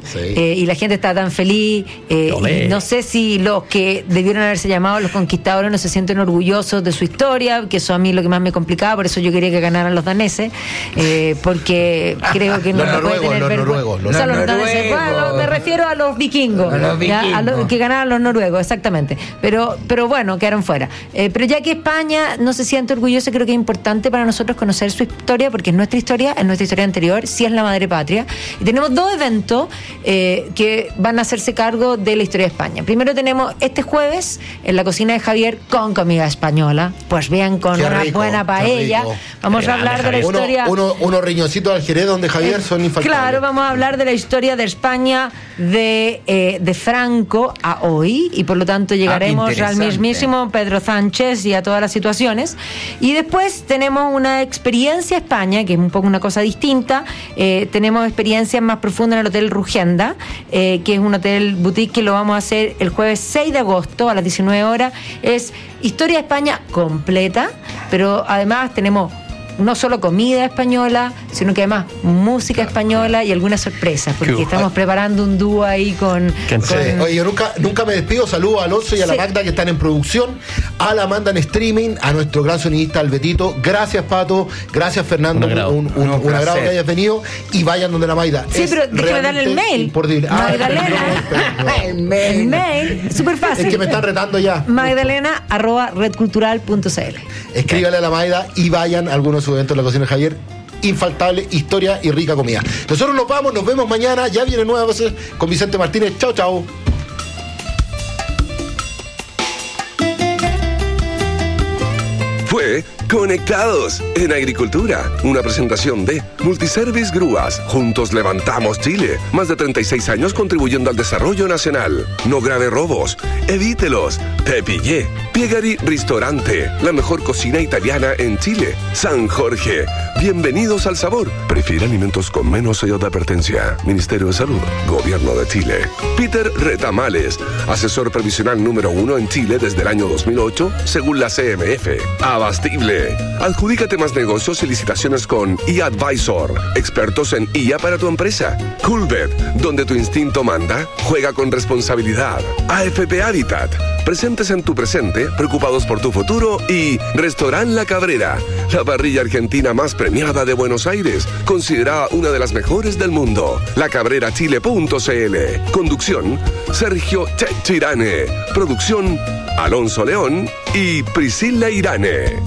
Sí. Y la gente está tan feliz. Y no sé si los que debieron haberse llamado los conquistadores no se sienten orgullosos de su historia, que eso a mí es lo que más me complicaba, por eso yo quería que ganaran los daneses, porque creo que no puede tener vergüenza. Los daneses. Bueno, me refiero a los vikingos, que ganaran los noruegos, exactamente. Pero bueno, quedaron fuera. Pero ya que España no se siente orgullosa, creo que es importante para nosotros conocer su historia, porque es nuestra historia anterior, sí es la madre patria. Y tenemos dos eventos que van a hacerse cargo de la historia de España. Primero tenemos este jueves en la cocina de Javier con comida española. Pues bien, con una buena paella. Vamos a hablar de la historia. Unos riñoncitos al Jerez donde Javier son infaltables. Claro, vamos a hablar de la historia de España de Franco a hoy, y por lo tanto llegaremos al mismísimo Pedro Sánchez y a todas las situaciones. Y después tenemos una experiencia España, que es un poco una cosa distinta. Tenemos experiencias más profundas en el Hotel Rugenda, que es un hotel boutique que lo vamos a hacer el jueves 6 de agosto a las 19 horas. Es historia de España completa, pero además tenemos no solo comida española, sino que además música española y algunas sorpresas, porque estamos preparando un dúo ahí con... Oye, yo nunca me despido. Saludos a Alonso y a la Magda, que están en producción, a la Amanda en streaming, a nuestro gran sonidista Albetito. Gracias, Pato. Gracias, Fernando. Un agrado que hayas venido, y vayan donde la Magda. Sí, pero déjame darle el mail. Magdalena. El mail. Súper fácil. Es que me están retando ya. Magdalena@redcultural.cl. Escríbale a la Magda y vayan a algunos de sus eventos en la cocina de Javier. Infaltable historia y rica comida. Nosotros nos vemos mañana. Ya viene nueva veces con Vicente Martínez. Chao, chao. Fue Conectados en Agricultura, una presentación de Multiservice Grúas. Juntos levantamos Chile. Más de 36 años contribuyendo al desarrollo nacional. No grave robos, evítelos. Te pillé. Piegari Ristorante, la mejor cocina italiana en Chile. San Jorge, bienvenidos al sabor. Prefiere alimentos con menos sello de advertencia. Ministerio de Salud, Gobierno de Chile. Peter Retamales, asesor previsional número 1 en Chile desde el año 2008, según la CMF. Abastible. Adjudícate más negocios y licitaciones con eAdvisor, expertos en IA para tu empresa. Coolbet, donde tu instinto manda, juega con responsabilidad. AFP Habitat, presentes en tu presente, preocupados por tu futuro. Y Restaurant La Cabrera, la parrilla argentina más premiada de Buenos Aires, considerada una de las mejores del mundo. lacabrerachile.cl. Conducción, Sergio Checho Irane. Producción, Alonso León y Priscila Irane.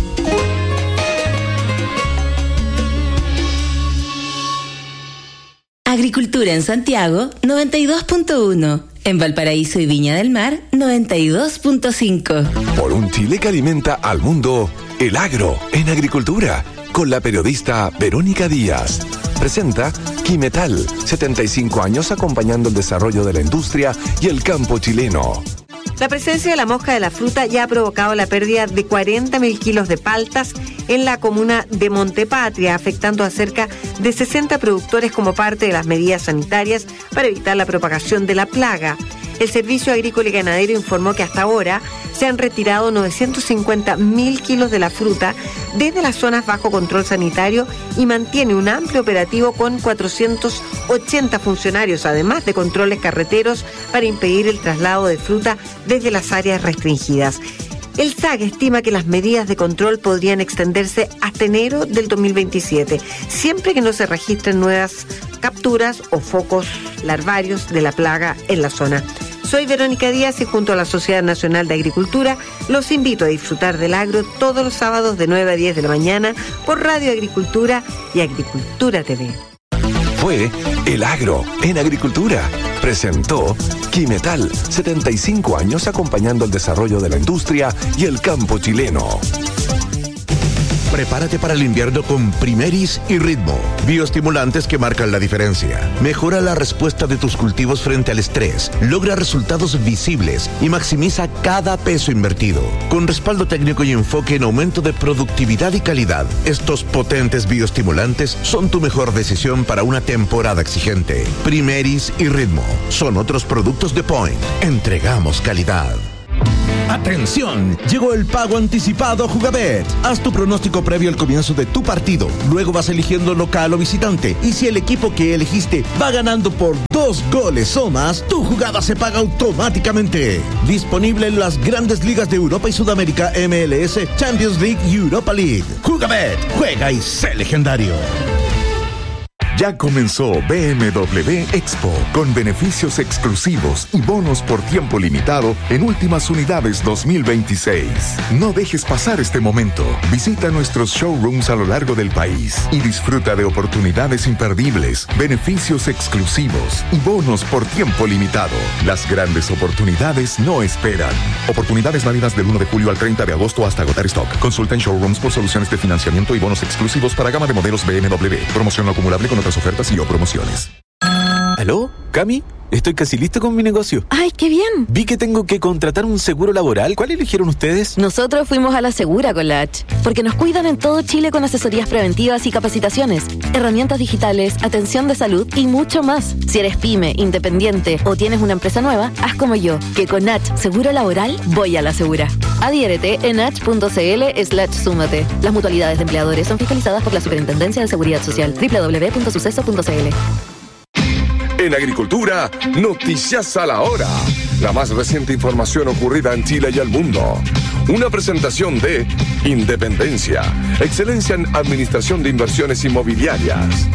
Agricultura en Santiago, 92.1. En Valparaíso y Viña del Mar, 92.5. Por un Chile que alimenta al mundo, el agro en agricultura, con la periodista Verónica Díaz. Presenta Quimetal, 75 años acompañando el desarrollo de la industria y el campo chileno. La presencia de la mosca de la fruta ya ha provocado la pérdida de 40.000 kilos de paltas en la comuna de Montepatria, afectando a cerca de 60 productores como parte de las medidas sanitarias para evitar la propagación de la plaga. El Servicio Agrícola y Ganadero informó que hasta ahora se han retirado 950.000 kilos de la fruta desde las zonas bajo control sanitario y mantiene un amplio operativo con 480 funcionarios, además de controles carreteros para impedir el traslado de fruta desde las áreas restringidas. El SAG estima que las medidas de control podrían extenderse hasta enero del 2027, siempre que no se registren nuevas capturas o focos larvarios de la plaga en la zona. Soy Verónica Díaz y junto a la Sociedad Nacional de Agricultura los invito a disfrutar del agro todos los sábados de 9 a 10 de la mañana por Radio Agricultura y Agricultura TV. Fue El Agro en Agricultura. Presentó Quimetal, 75 años acompañando el desarrollo de la industria y el campo chileno. Prepárate para el invierno con Primeris y Ritmo, bioestimulantes que marcan la diferencia. Mejora la respuesta de tus cultivos frente al estrés, logra resultados visibles y maximiza cada peso invertido. Con respaldo técnico y enfoque en aumento de productividad y calidad, estos potentes bioestimulantes son tu mejor decisión para una temporada exigente. Primeris y Ritmo son otros productos de Point. Entregamos calidad. ¡Atención! Llegó el pago anticipado Jugabet. Haz tu pronóstico previo al comienzo de tu partido. Luego vas eligiendo local o visitante. Y si el equipo que elegiste va ganando por 2 goles o más, tu jugada se paga automáticamente. Disponible en las grandes ligas de Europa y Sudamérica, MLS, Champions League y Europa League. Jugabet. Juega y sé legendario. Ya comenzó BMW Expo, con beneficios exclusivos y bonos por tiempo limitado en últimas unidades 2026. No dejes pasar este momento. Visita nuestros showrooms a lo largo del país y disfruta de oportunidades imperdibles, beneficios exclusivos y bonos por tiempo limitado. Las grandes oportunidades no esperan. Oportunidades válidas del 1 de julio al 30 de agosto hasta agotar stock. Consulta en showrooms por soluciones de financiamiento y bonos exclusivos para gama de modelos BMW. Promoción no acumulable con otras ofertas y o promociones. ¿Aló? ¿Cami? Estoy casi listo con mi negocio. ¡Ay, qué bien! Vi que tengo que contratar un seguro laboral. ¿Cuál eligieron ustedes? Nosotros fuimos a La Segura con la H, porque nos cuidan en todo Chile con asesorías preventivas y capacitaciones, herramientas digitales, atención de salud y mucho más. Si eres pyme, independiente o tienes una empresa nueva, haz como yo, que con H Seguro Laboral voy a La Segura. Adhiérete en h.cl/súmate. Las mutualidades de empleadores son fiscalizadas por la Superintendencia de Seguridad Social. www.suceso.cl. En Agricultura, noticias a la hora. La más reciente información ocurrida en Chile y el mundo. Una presentación de Independencia, excelencia en administración de inversiones inmobiliarias.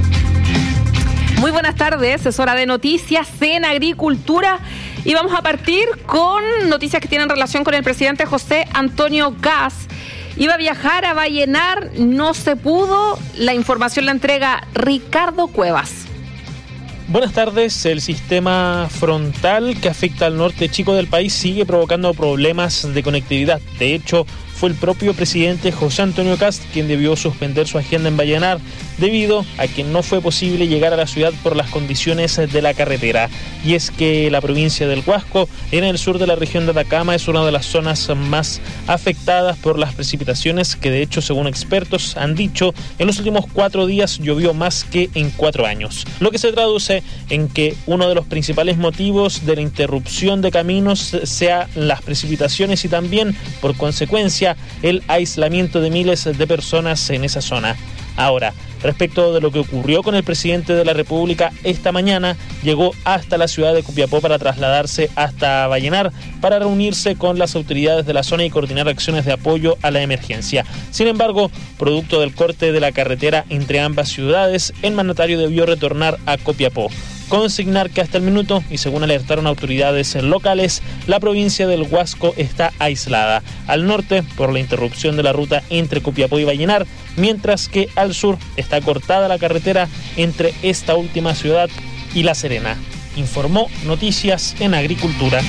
Muy buenas tardes, es hora de noticias en Agricultura y vamos a partir con noticias que tienen relación con el presidente José Antonio Kast. Iba a viajar a Vallenar, no se pudo. La información la entrega Ricardo Cuevas. Buenas tardes. El sistema frontal que afecta al norte chico del país sigue provocando problemas de conectividad. De hecho, fue el propio presidente José Antonio Kast quien debió suspender su agenda en Vallenar debido a que no fue posible llegar a la ciudad por las condiciones de la carretera. Y es que la provincia del Huasco, en el sur de la región de Atacama, es una de las zonas más afectadas por las precipitaciones que, de hecho, según expertos han dicho, en los últimos 4 días llovió más que en 4 años. Lo que se traduce en que uno de los principales motivos de la interrupción de caminos sea las precipitaciones y también, por consecuencia, el aislamiento de miles de personas en esa zona. Ahora, respecto de lo que ocurrió con el presidente de la República esta mañana, llegó hasta la ciudad de Copiapó para trasladarse hasta Vallenar para reunirse con las autoridades de la zona y coordinar acciones de apoyo a la emergencia. Sin embargo, producto del corte de la carretera entre ambas ciudades, el mandatario debió retornar a Copiapó. Consignar que hasta el minuto, y según alertaron autoridades locales, la provincia del Huasco está aislada. Al norte, por la interrupción de la ruta entre Copiapó y Vallenar, mientras que al sur está cortada la carretera entre esta última ciudad y La Serena. Informó Noticias en Agricultura.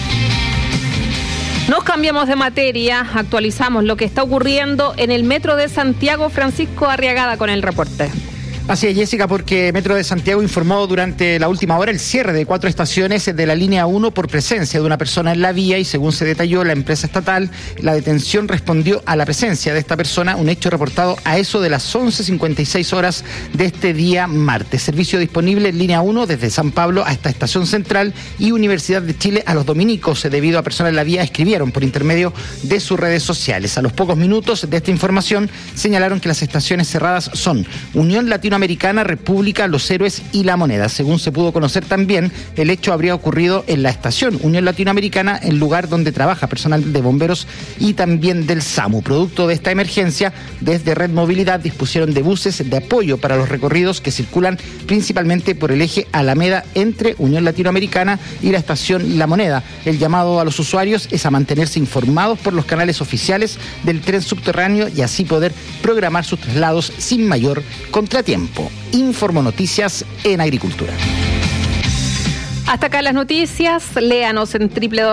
Nos cambiamos de materia, actualizamos lo que está ocurriendo en el Metro de Santiago. Francisco Arriagada con el reporte. Así es, Jessica, porque Metro de Santiago informó durante la última hora el cierre de 4 estaciones de la línea 1 por presencia de una persona en la vía y, según se detalló la empresa estatal, la detención respondió a la presencia de esta persona, un hecho reportado a eso de las 11:56 horas de este día martes. Servicio disponible en línea 1 desde San Pablo hasta Estación Central y Universidad de Chile a los dominicos, debido a personas en la vía escribieron por intermedio de sus redes sociales. A los pocos minutos de esta información señalaron que las estaciones cerradas son Unión Latinoamericana, República, Los Héroes y La Moneda. Según se pudo conocer también, el hecho habría ocurrido en la estación Unión Latinoamericana, el lugar donde trabaja personal de bomberos y también del SAMU. Producto de esta emergencia, desde Red Movilidad dispusieron de buses de apoyo para los recorridos que circulan principalmente por el eje Alameda entre Unión Latinoamericana y la estación La Moneda. El llamado a los usuarios es a mantenerse informados por los canales oficiales del tren subterráneo y así poder programar sus traslados sin mayor contratiempo. Informo Noticias en Agricultura. Hasta acá las noticias. Léanos en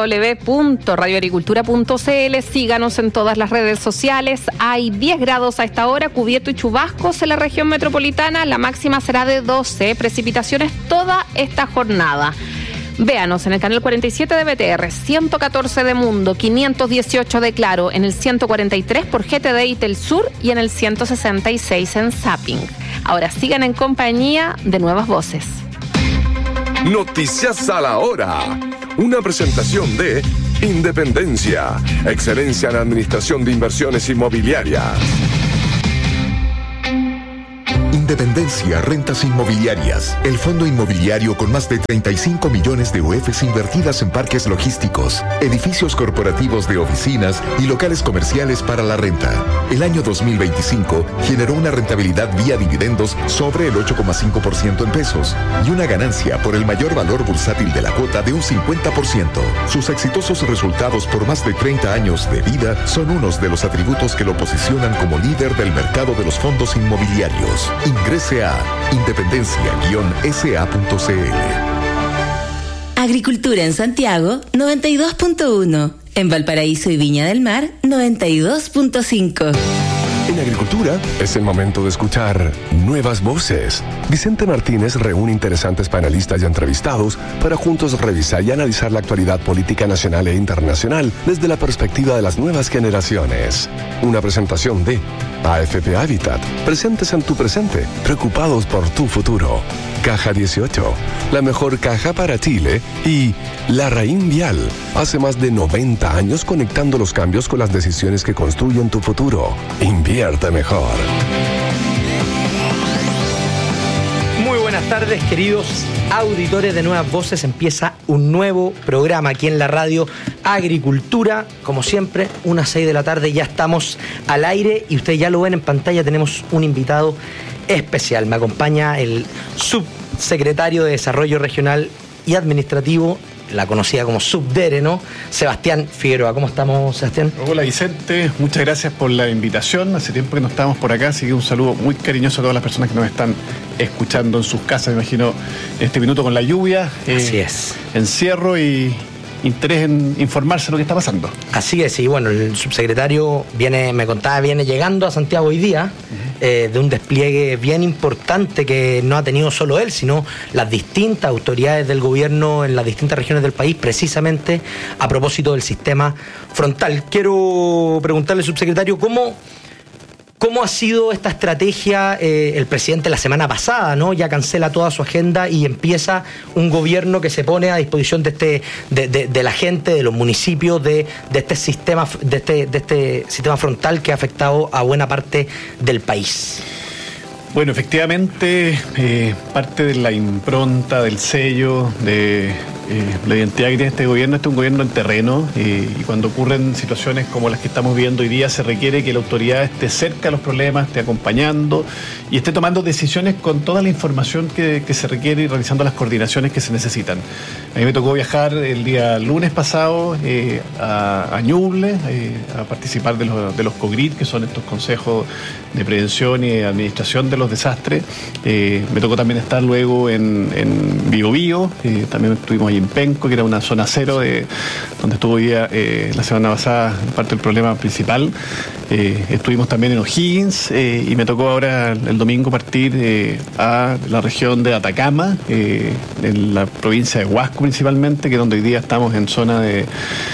www.radioagricultura.cl. Síganos en todas las redes sociales. Hay 10 grados a esta hora, cubierto y chubascos en la región metropolitana. La máxima será de 12. Precipitaciones toda esta jornada. Véanos en el canal 47 de BTR, 114 de Mundo, 518 de Claro, en el 143 por GTD y Telsur y en el 166 en Zapping. Ahora sigan en compañía de Nuevas Voces. Noticias a la hora. Una presentación de Independencia, excelencia en administración de inversiones inmobiliarias. Independencia Rentas Inmobiliarias, el fondo inmobiliario con más de 35 millones de UFs invertidas en parques logísticos, edificios corporativos de oficinas y locales comerciales para la renta. El año 2025 generó una rentabilidad vía dividendos sobre el 8,5% en pesos y una ganancia por el mayor valor bursátil de la cuota de un 50%. Sus exitosos resultados por más de 30 años de vida son unos de los atributos que lo posicionan como líder del mercado de los fondos inmobiliarios. Ingrese a independencia-sa.cl. Agricultura en Santiago, 92.1. En Valparaíso y Viña del Mar, 92.5. En Agricultura es el momento de escuchar nuevas voces. Vicente Martínez reúne interesantes panelistas y entrevistados para juntos revisar y analizar la actualidad política nacional e internacional desde la perspectiva de las nuevas generaciones. Una presentación de AFP Habitat, presentes en tu presente, preocupados por tu futuro. Caja 18, la mejor caja para Chile, y Larraín Vial, hace más de 90 años conectando los cambios con las decisiones que construyen tu futuro. Invierte mejor. Muy buenas tardes, queridos auditores de Nuevas Voces. Empieza un nuevo programa aquí en la radio Agricultura. Como siempre, 1:06 de la tarde, ya estamos al aire y ustedes ya lo ven en pantalla. Tenemos un invitado especial. Me acompaña el subsecretario de Desarrollo Regional y Administrativo, la conocida como Subdere, ¿no? Sebastián Figueroa. ¿Cómo estamos, Sebastián? Hola, Vicente. Muchas gracias por la invitación. Hace tiempo que no estábamos por acá, así que un saludo muy cariñoso a todas las personas que nos están escuchando en sus casas. Me imagino en este minuto con la lluvia. Así es. Encierro y interés en informarse de lo que está pasando. Así es, y bueno, el subsecretario me contaba, viene llegando a Santiago hoy día, de un despliegue bien importante que no ha tenido solo él, sino las distintas autoridades del gobierno en las distintas regiones del país, precisamente a propósito del sistema frontal. Quiero preguntarle, subsecretario, ¿cómo ha sido esta estrategia? El presidente la semana pasada, ¿no? Ya cancela toda su agenda y empieza un gobierno que se pone a disposición de la gente, de los municipios, de este sistema frontal que ha afectado a buena parte del país. Bueno, efectivamente, parte de la impronta, del sello, de la identidad que tiene este gobierno es un gobierno en terreno, y cuando ocurren situaciones como las que estamos viendo hoy día, se requiere que la autoridad esté cerca de los problemas, esté acompañando y esté tomando decisiones con toda la información que se requiere y realizando las coordinaciones que se necesitan. A mí me tocó viajar el día lunes pasado a Ñuble, a participar de los COGRID, que son estos consejos de prevención y administración de los desastres. Me tocó también estar luego en Biobío, también estuvimos ahí en Penco, que era una zona cero, donde estuvo hoy día, la semana pasada, parte del problema principal. Estuvimos también en O'Higgins, y me tocó ahora el domingo partir a la región de Atacama, en la provincia de Huasco principalmente, que es donde hoy día estamos en zona de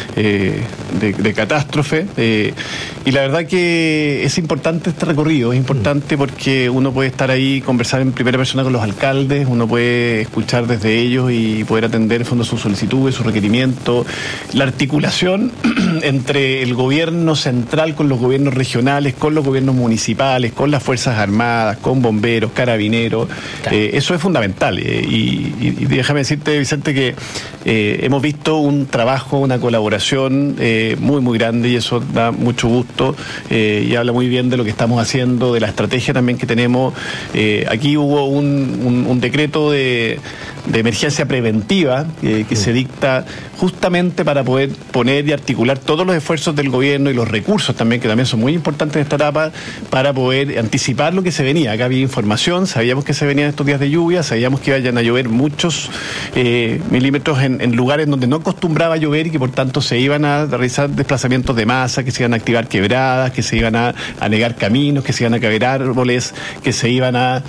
catástrofe. Y la verdad que es importante este recorrido, es importante porque uno puede estar ahí, conversar en primera persona con los alcaldes, uno puede escuchar desde ellos y poder atender en fondo sus solicitudes, sus requerimientos, la articulación entre el gobierno central con los gobiernos regionales, con los gobiernos municipales, con las Fuerzas Armadas, con bomberos, carabineros. Claro. Eso es fundamental. Y déjame decirte, Vicente, que hemos visto un trabajo, una colaboración muy, muy grande, y eso da mucho gusto, y habla muy bien de lo que estamos haciendo, de la estrategia también que tenemos. Aquí hubo un decreto de emergencia preventiva que se dicta justamente para poder poner y articular todos los esfuerzos del gobierno y los recursos también, que también son muy importantes en esta etapa, para poder anticipar lo que se venía. Acá había información, sabíamos que se venían estos días de lluvia, sabíamos que iban a llover muchos milímetros en lugares donde no acostumbraba a llover, y que por tanto se iban a realizar desplazamientos de masa, que se iban a activar quebradas, que se iban a anegar caminos, que se iban a caer árboles, que se iban a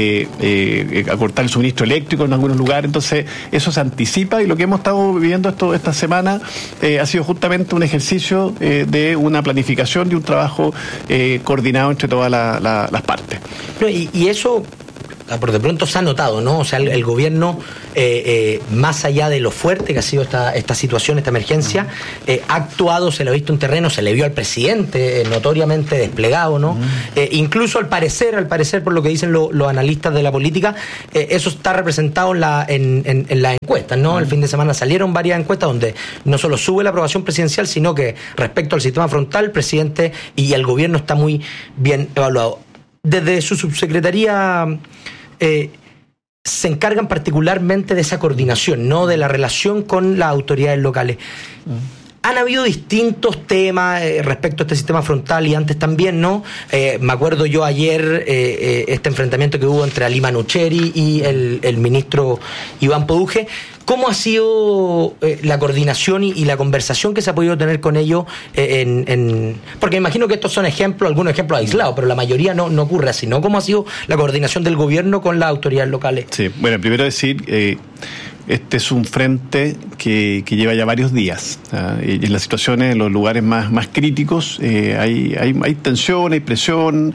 cortar el suministro eléctrico en algunos lugares. Entonces eso se anticipa, y lo que hemos estado viviendo esta semana ha sido justamente un ejercicio de una planificación, de un trabajo coordinado entre todas las partes. Y eso por de pronto se ha notado, ¿no? O sea, el gobierno, más allá de lo fuerte que ha sido esta situación, esta emergencia, ha actuado, se lo ha visto en terreno, se le vio al presidente notoriamente desplegado, ¿no? Incluso al parecer, por lo que dicen los analistas de la política, eso está representado en las encuestas, ¿no? El fin de semana salieron varias encuestas donde no solo sube la aprobación presidencial, sino que respecto al sistema frontal, el presidente y el gobierno está muy bien evaluado. Desde su subsecretaría se encargan particularmente de esa coordinación, ¿no? De la relación con las autoridades locales. Han habido distintos temas respecto a este sistema frontal y antes también, ¿no? Me acuerdo yo ayer este enfrentamiento que hubo entre Ali Manucheri y el ministro Iván Poduje. ¿Cómo ha sido la coordinación y la conversación que se ha podido tener con ellos? Porque me imagino que estos son algunos ejemplos aislados, pero la mayoría no ocurre así, ¿no? ¿Cómo ha sido la coordinación del gobierno con las autoridades locales? Sí, bueno, primero decir... Este es un frente que lleva ya varios días. Y en las situaciones, en los lugares más críticos, hay tensión, hay presión.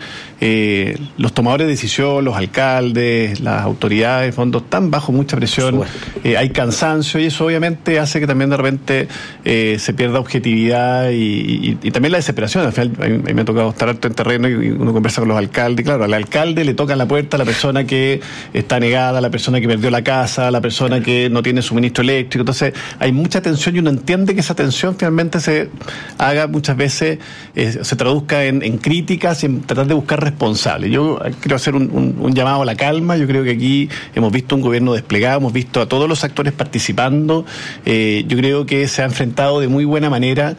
Los tomadores de decisión, los alcaldes, las autoridades, en fondo, están bajo mucha presión. Hay cansancio y eso obviamente hace que también de repente se pierda objetividad y también la desesperación. Al final, a mí me ha tocado estar harto en terreno y uno conversa con los alcaldes. Y claro, al alcalde le toca la puerta a la persona que está negada, a la persona que perdió la casa, a la persona que no tiene suministro eléctrico. Entonces hay mucha tensión y uno entiende que esa tensión finalmente se haga muchas veces, se traduzca en críticas y en tratar de buscar responsables. Yo quiero hacer un llamado a la calma. Yo creo que aquí hemos visto un gobierno desplegado, hemos visto a todos los actores participando. Yo creo que se ha enfrentado de muy buena manera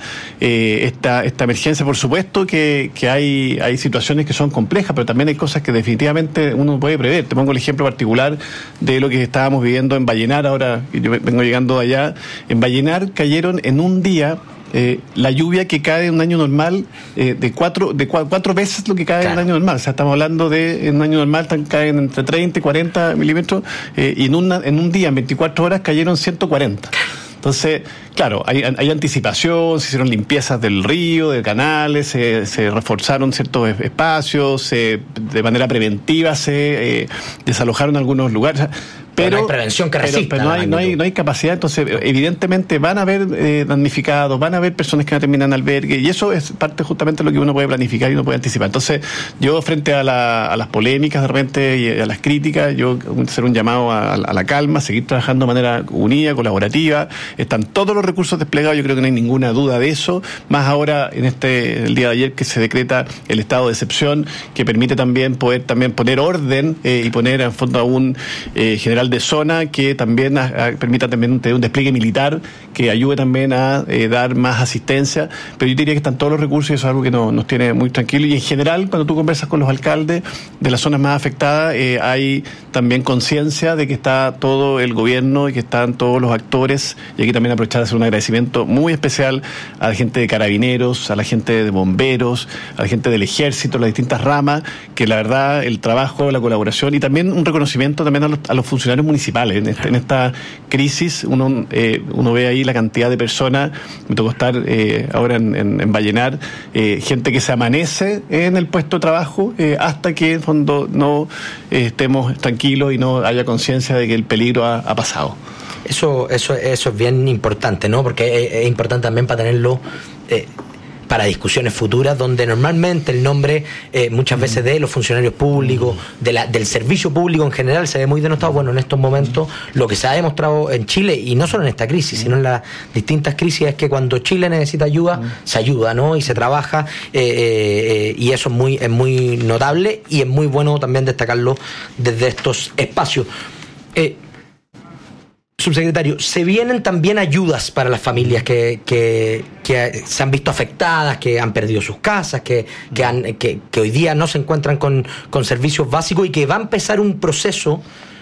esta emergencia. Por supuesto que hay situaciones que son complejas, pero también hay cosas que definitivamente uno puede prever. Te pongo el ejemplo particular de lo que estábamos viviendo en Vallenar. Ahora yo vengo llegando de allá. En Vallenar cayeron en un día la lluvia que cae en un año normal de cuatro veces lo que cae en un año normal. O sea, estamos hablando de en un año normal caen entre 30 y 40 milímetros y en un día, en 24 horas, cayeron 140. Entonces, claro, hay anticipación, se hicieron limpiezas del río, de canales, se reforzaron ciertos espacios, de manera preventiva se desalojaron algunos lugares. Pero no hay prevención que resista. Pero no hay capacidad. Entonces, evidentemente van a haber damnificados, van a haber personas que no terminan albergue, y eso es parte justamente de lo que uno puede planificar y uno puede anticipar. Entonces, yo frente a las polémicas de repente y a las críticas, yo hacer un llamado a la calma, seguir trabajando de manera unida, colaborativa. Están todos los recursos desplegados, yo creo que no hay ninguna duda de eso. Más ahora, el día de ayer, que se decreta el estado de excepción, que permite también poder poner orden y poner en fondo a un general de zona que también permita también tener un despliegue militar que ayude también a dar más asistencia. Pero yo diría que están todos los recursos y eso es algo que nos tiene muy tranquilos. Y en general, cuando tú conversas con los alcaldes de las zonas más afectadas, hay también conciencia de que está todo el gobierno y que están todos los actores. Y aquí también aprovechar de hacer un agradecimiento muy especial a la gente de Carabineros, a la gente de Bomberos, a la gente del Ejército, las distintas ramas, que la verdad el trabajo, la colaboración y también un reconocimiento también a los funcionarios municipales. En esta crisis uno ve ahí la cantidad de personas. Me tocó estar ahora en Vallenar, gente que se amanece en el puesto de trabajo hasta que en fondo no estemos tranquilos y no haya conciencia de que el peligro ha pasado. Eso es bien importante, ¿no? Porque es importante también para tenerlo para discusiones futuras, donde normalmente el nombre muchas veces de los funcionarios públicos, del servicio público en general, se ve muy denostado. Bueno, en estos momentos lo que se ha demostrado en Chile, y no solo en esta crisis, sino en las distintas crisis, es que cuando Chile necesita ayuda, se ayuda, ¿no? Y se trabaja, y eso es muy notable, y es muy bueno también destacarlo desde estos espacios. Subsecretario, se vienen también ayudas para las familias que se han visto afectadas, que han perdido sus casas, que hoy día no se encuentran con servicios básicos y que va a empezar un proceso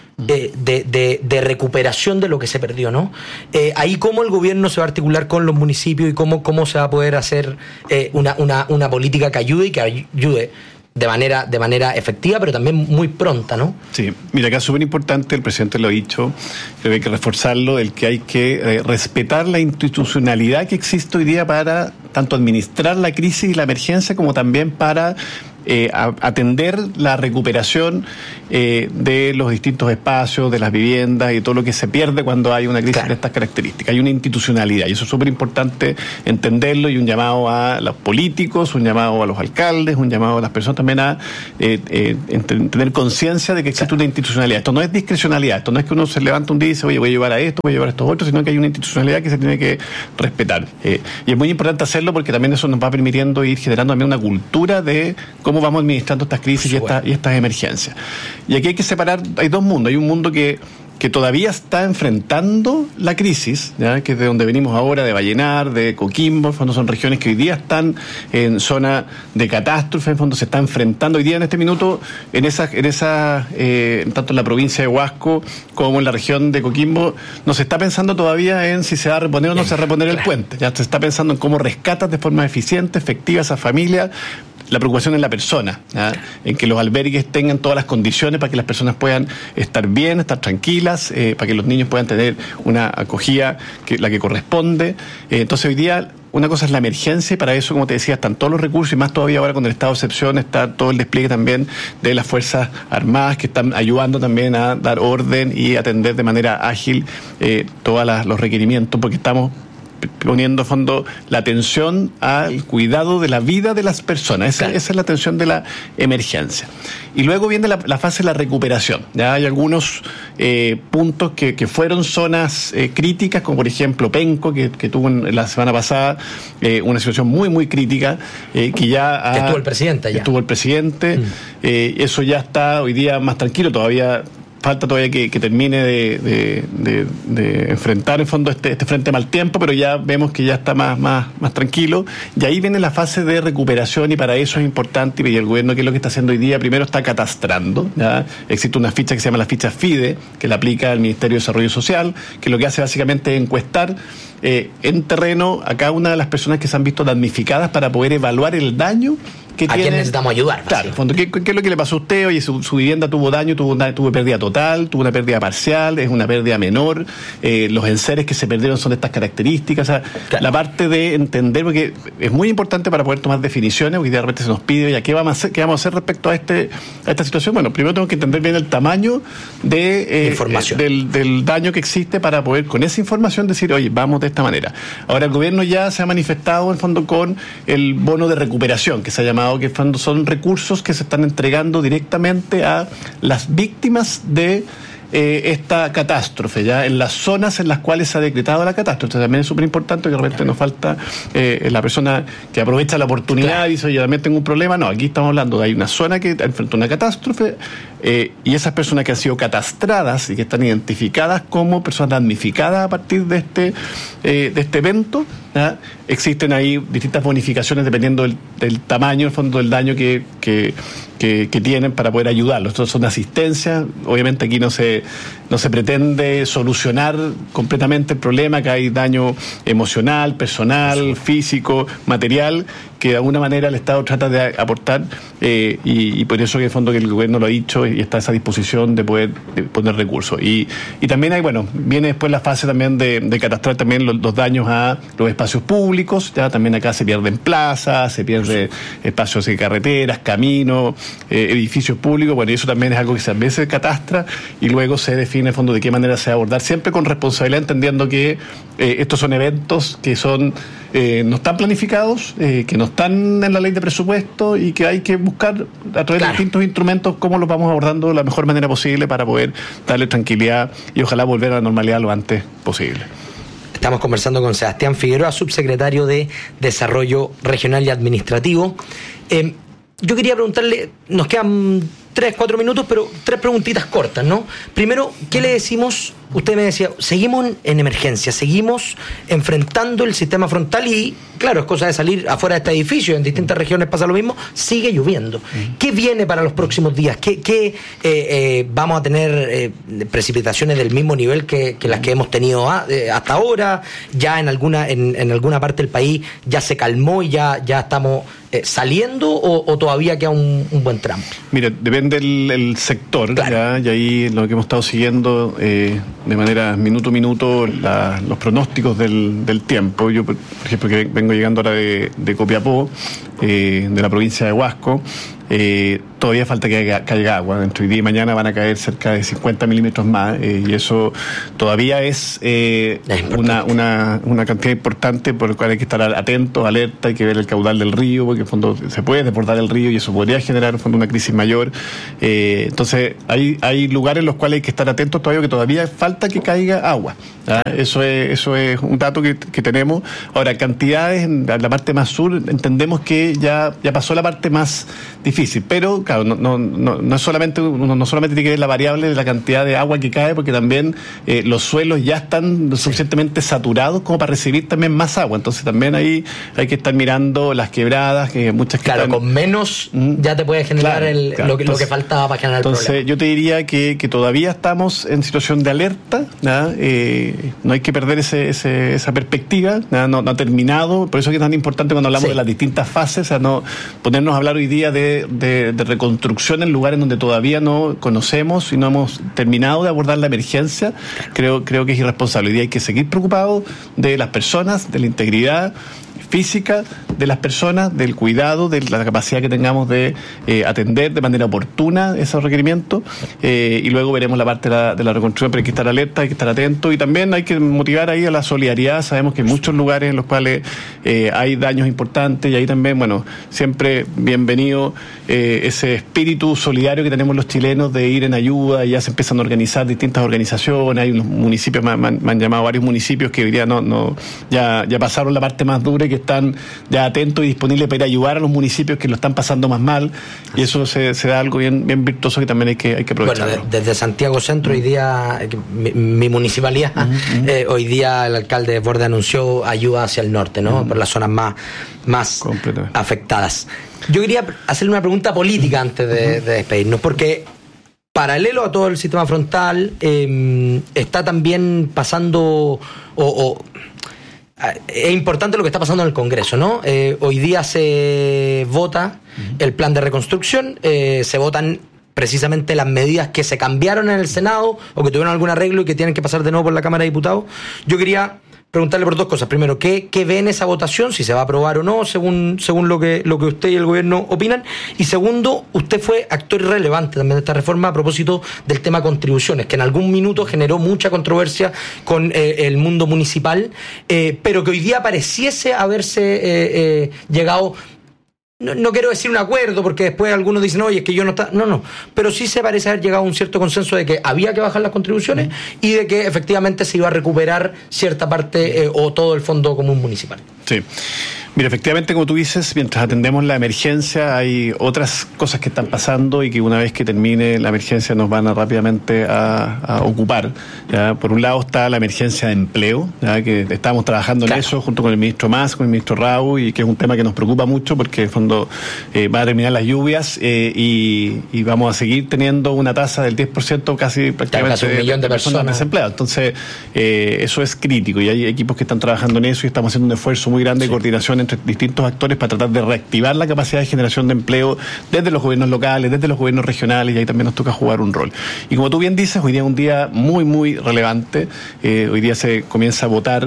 de recuperación de lo que se perdió, ¿no? Ahí cómo el gobierno se va a articular con los municipios y cómo se va a poder hacer una política que ayude y que ayude de manera efectiva, pero también muy pronta, ¿no? Sí, mira, acá es súper importante, el presidente lo ha dicho, creo que hay que reforzarlo, el que hay que respetar la institucionalidad que existe hoy día para tanto administrar la crisis y la emergencia, como también para atender la recuperación de los distintos espacios, de las viviendas y todo lo que se pierde cuando hay una crisis de estas características. Hay una institucionalidad y eso es súper importante entenderlo, y un llamado a los políticos, un llamado a los alcaldes, un llamado a las personas también a tener conciencia de que existe una institucionalidad. Esto no es discrecionalidad, esto no es que uno se levanta un día y dice, oye, voy a llevar a esto, voy a llevar a estos otros, sino que hay una institucionalidad que se tiene que respetar. Y es muy importante hacerlo porque también eso nos va permitiendo ir generando también una cultura de cómo vamos administrando estas crisis y estas emergencias. Y aquí hay que separar, hay dos mundos. Hay un mundo que todavía está enfrentando la crisis, ¿ya? Que es de donde venimos ahora, de Vallenar, de Coquimbo, en fondo son regiones que hoy día están en zona de catástrofe, en fondo se está enfrentando hoy día en este minuto, tanto en la provincia de Huasco como en la región de Coquimbo, no se está pensando todavía en si se va a reponer o no se va a reponer el puente, ya se está pensando en cómo rescatas de forma eficiente, efectiva a esa familia. La preocupación en la persona, ¿ya? En que los albergues tengan todas las condiciones para que las personas puedan estar bien, estar tranquilas, para que los niños puedan tener una acogida la que corresponde. Entonces hoy día una cosa es la emergencia y para eso, como te decía, están todos los recursos y más todavía ahora con el estado de excepción está todo el despliegue también de las Fuerzas Armadas que están ayudando también a dar orden y atender de manera ágil todos los requerimientos, porque estamos poniendo a fondo la atención al cuidado de la vida de las personas. Esa es la atención de la emergencia. Y luego viene la fase de la recuperación. Ya hay algunos puntos que fueron zonas críticas, como por ejemplo Penco, que tuvo la semana pasada una situación muy, muy crítica, que ya... que estuvo el presidente ya. Estuvo el presidente. Eso ya está hoy día más tranquilo, todavía... Falta todavía que termine de enfrentar en fondo este frente mal tiempo, pero ya vemos que ya está más tranquilo. Y ahí viene la fase de recuperación y para eso es importante, y el gobierno, ¿qué es lo que está haciendo hoy día? Primero está catastrando, ¿ya? Existe una ficha que se llama la ficha FIDE, que la aplica el Ministerio de Desarrollo Social, que lo que hace básicamente es encuestar en terreno a cada una de las personas que se han visto damnificadas para poder evaluar el daño que tiene. ¿A quién necesitamos ayudar? Claro, en fondo, ¿qué es lo que le pasó a usted? Oye, su vivienda tuvo daño, tuvo pérdida total, tuvo una pérdida parcial, es una pérdida menor, los enseres que se perdieron son de estas características, o sea, la parte de entender, porque es muy importante para poder tomar definiciones, porque de repente se nos pide, oye, ¿qué vamos a hacer respecto a esta situación? Bueno, primero tenemos que entender bien el tamaño de del daño que existe para poder con esa información decir, oye, vamos de esta manera. Ahora el gobierno ya se ha manifestado en fondo con el bono de recuperación, que se ha llamado, que son recursos que se están entregando directamente a las víctimas de esta catástrofe, ya en las zonas en las cuales se ha decretado la catástrofe. Entonces también es súper importante, que de repente nos falta la persona que aprovecha la oportunidad y dice, oye, también tengo un problema. No, aquí estamos hablando de hay una zona que enfrenta una catástrofe y esas personas que han sido catastradas y que están identificadas como personas damnificadas a partir de este evento, ¿ya? Existen ahí distintas bonificaciones dependiendo del tamaño, el fondo del daño que tienen para poder ayudarlos. Estos son asistencias. Obviamente aquí no se pretende solucionar completamente el problema, que hay daño emocional, personal, físico, material, que de alguna manera el Estado trata de aportar y por eso que en el fondo que el gobierno lo ha dicho y está a esa disposición de poder poner recursos. Y también viene después la fase también de catastrar también los daños a los espacios públicos. Ya también acá se pierden plazas, se pierden espacios de carreteras, caminos, edificios públicos. Bueno, y eso también es algo que a veces catastra y luego se define en el fondo de qué manera se va a abordar, siempre con responsabilidad, entendiendo que estos son eventos que son no están planificados, que no están en la ley de presupuesto y que hay que buscar a través de distintos instrumentos cómo los vamos abordando de la mejor manera posible para poder darle tranquilidad y ojalá volver a la normalidad lo antes posible. Estamos conversando con Sebastián Figueroa, subsecretario de Desarrollo Regional y Administrativo. Yo quería preguntarle, nos quedan 3-4 minutos, pero 3 preguntitas cortas, ¿no? Primero, ¿qué le decimos? Usted me decía, seguimos en emergencia, seguimos enfrentando el sistema frontal y, claro, es cosa de salir afuera de este edificio, en distintas regiones pasa lo mismo, sigue lloviendo. ¿Qué viene para los próximos días? ¿Qué vamos a tener precipitaciones del mismo nivel que las que hemos tenido hasta ahora? ¿Ya en alguna parte del país ya se calmó y ya estamos saliendo o todavía queda un buen tramo? Mira, depende del sector, claro. Y ahí lo que hemos estado siguiendo de manera minuto a minuto los pronósticos del tiempo. Yo, por ejemplo, que vengo llegando ahora de Copiapó, de la provincia de Huasco, todavía falta que caiga agua. Entre hoy día y mañana van a caer cerca de 50 milímetros más, y eso todavía es una cantidad importante por la cual hay que estar atentos, alerta, hay que ver el caudal del río, porque en fondo se puede desbordar el río y eso podría generar en fondo una crisis mayor. Entonces hay lugares en los cuales hay que estar atentos todavía, que todavía falta que caiga agua. Eso es un dato que tenemos. Ahora, cantidades en la parte más sur, entendemos que ya pasó la parte más difícil, pero claro, no solamente tiene que ver la variable de la cantidad de agua que cae, porque también los suelos ya están suficientemente saturados como para recibir también más agua. Entonces también ahí hay que estar mirando las quebradas, que muchas que claro, con menos ya te puede generar lo que faltaba para generar el problema. Entonces yo te diría que todavía estamos en situación de alerta, no hay que perder esa perspectiva, no ha terminado. Por eso es que es tan importante cuando hablamos de las distintas fases, no ponernos a hablar hoy día de reconstrucción en lugares donde todavía no conocemos y no hemos terminado de abordar la emergencia. Creo que es irresponsable. Hoy día hay que seguir preocupados de las personas, de la integridad física de las personas, del cuidado, de la capacidad que tengamos de atender de manera oportuna esos requerimientos, y luego veremos la parte de la reconstrucción, pero hay que estar alerta, hay que estar atento, y también hay que motivar ahí a la solidaridad. Sabemos que hay muchos lugares en los cuales hay daños importantes, y ahí también, siempre bienvenido ese espíritu solidario que tenemos los chilenos de ir en ayuda, y ya se empiezan a organizar distintas organizaciones. Hay unos municipios, me han llamado varios municipios que hoy día ya pasaron la parte más dura y que están ya atentos y disponibles para ir a ayudar a los municipios que lo están pasando más mal, y eso se da algo bien virtuoso que también hay que aprovechar. Bueno, desde Santiago Centro hoy día, mi municipalidad, hoy día el alcalde de Borde anunció ayuda hacia el norte, ¿no? Por las zonas más afectadas. Yo quería hacerle una pregunta política antes de despedirnos, porque paralelo a todo el sistema frontal, está también pasando es importante lo que está pasando en el Congreso, ¿no? Hoy día se vota el plan de reconstrucción, se votan precisamente las medidas que se cambiaron en el Senado o que tuvieron algún arreglo y que tienen que pasar de nuevo por la Cámara de Diputados. Yo quería preguntarle por dos cosas. Primero, ¿qué ve en esa votación? Si se va a aprobar o no, según lo que usted y el gobierno opinan. Y segundo, usted fue actor relevante también de esta reforma a propósito del tema contribuciones, que en algún minuto generó mucha controversia con el mundo municipal, pero que hoy día pareciese haberse llegado... No quiero decir un acuerdo, porque después algunos dicen, oye, es que yo no está... No, pero sí se parece haber llegado a un cierto consenso de que había que bajar las contribuciones y de que efectivamente se iba a recuperar cierta parte o todo el fondo común municipal. Sí. Mira, efectivamente, como tú dices, mientras atendemos la emergencia, hay otras cosas que están pasando y que una vez que termine la emergencia nos van rápidamente a ocupar, ¿ya? Por un lado está la emergencia de empleo, ¿ya? Que estamos trabajando en eso junto con el ministro Mas, con el ministro Rau, y que es un tema que nos preocupa mucho porque en el fondo van a terminar las lluvias y vamos a seguir teniendo una tasa del 10%, casi prácticamente 1 millón de personas desempleadas. Entonces, eso es crítico y hay equipos que están trabajando en eso y estamos haciendo un esfuerzo muy grande de coordinación entre distintos actores para tratar de reactivar la capacidad de generación de empleo desde los gobiernos locales, desde los gobiernos regionales, y ahí también nos toca jugar un rol. Y como tú bien dices, hoy día es un día muy, muy relevante. Hoy día se comienza a votar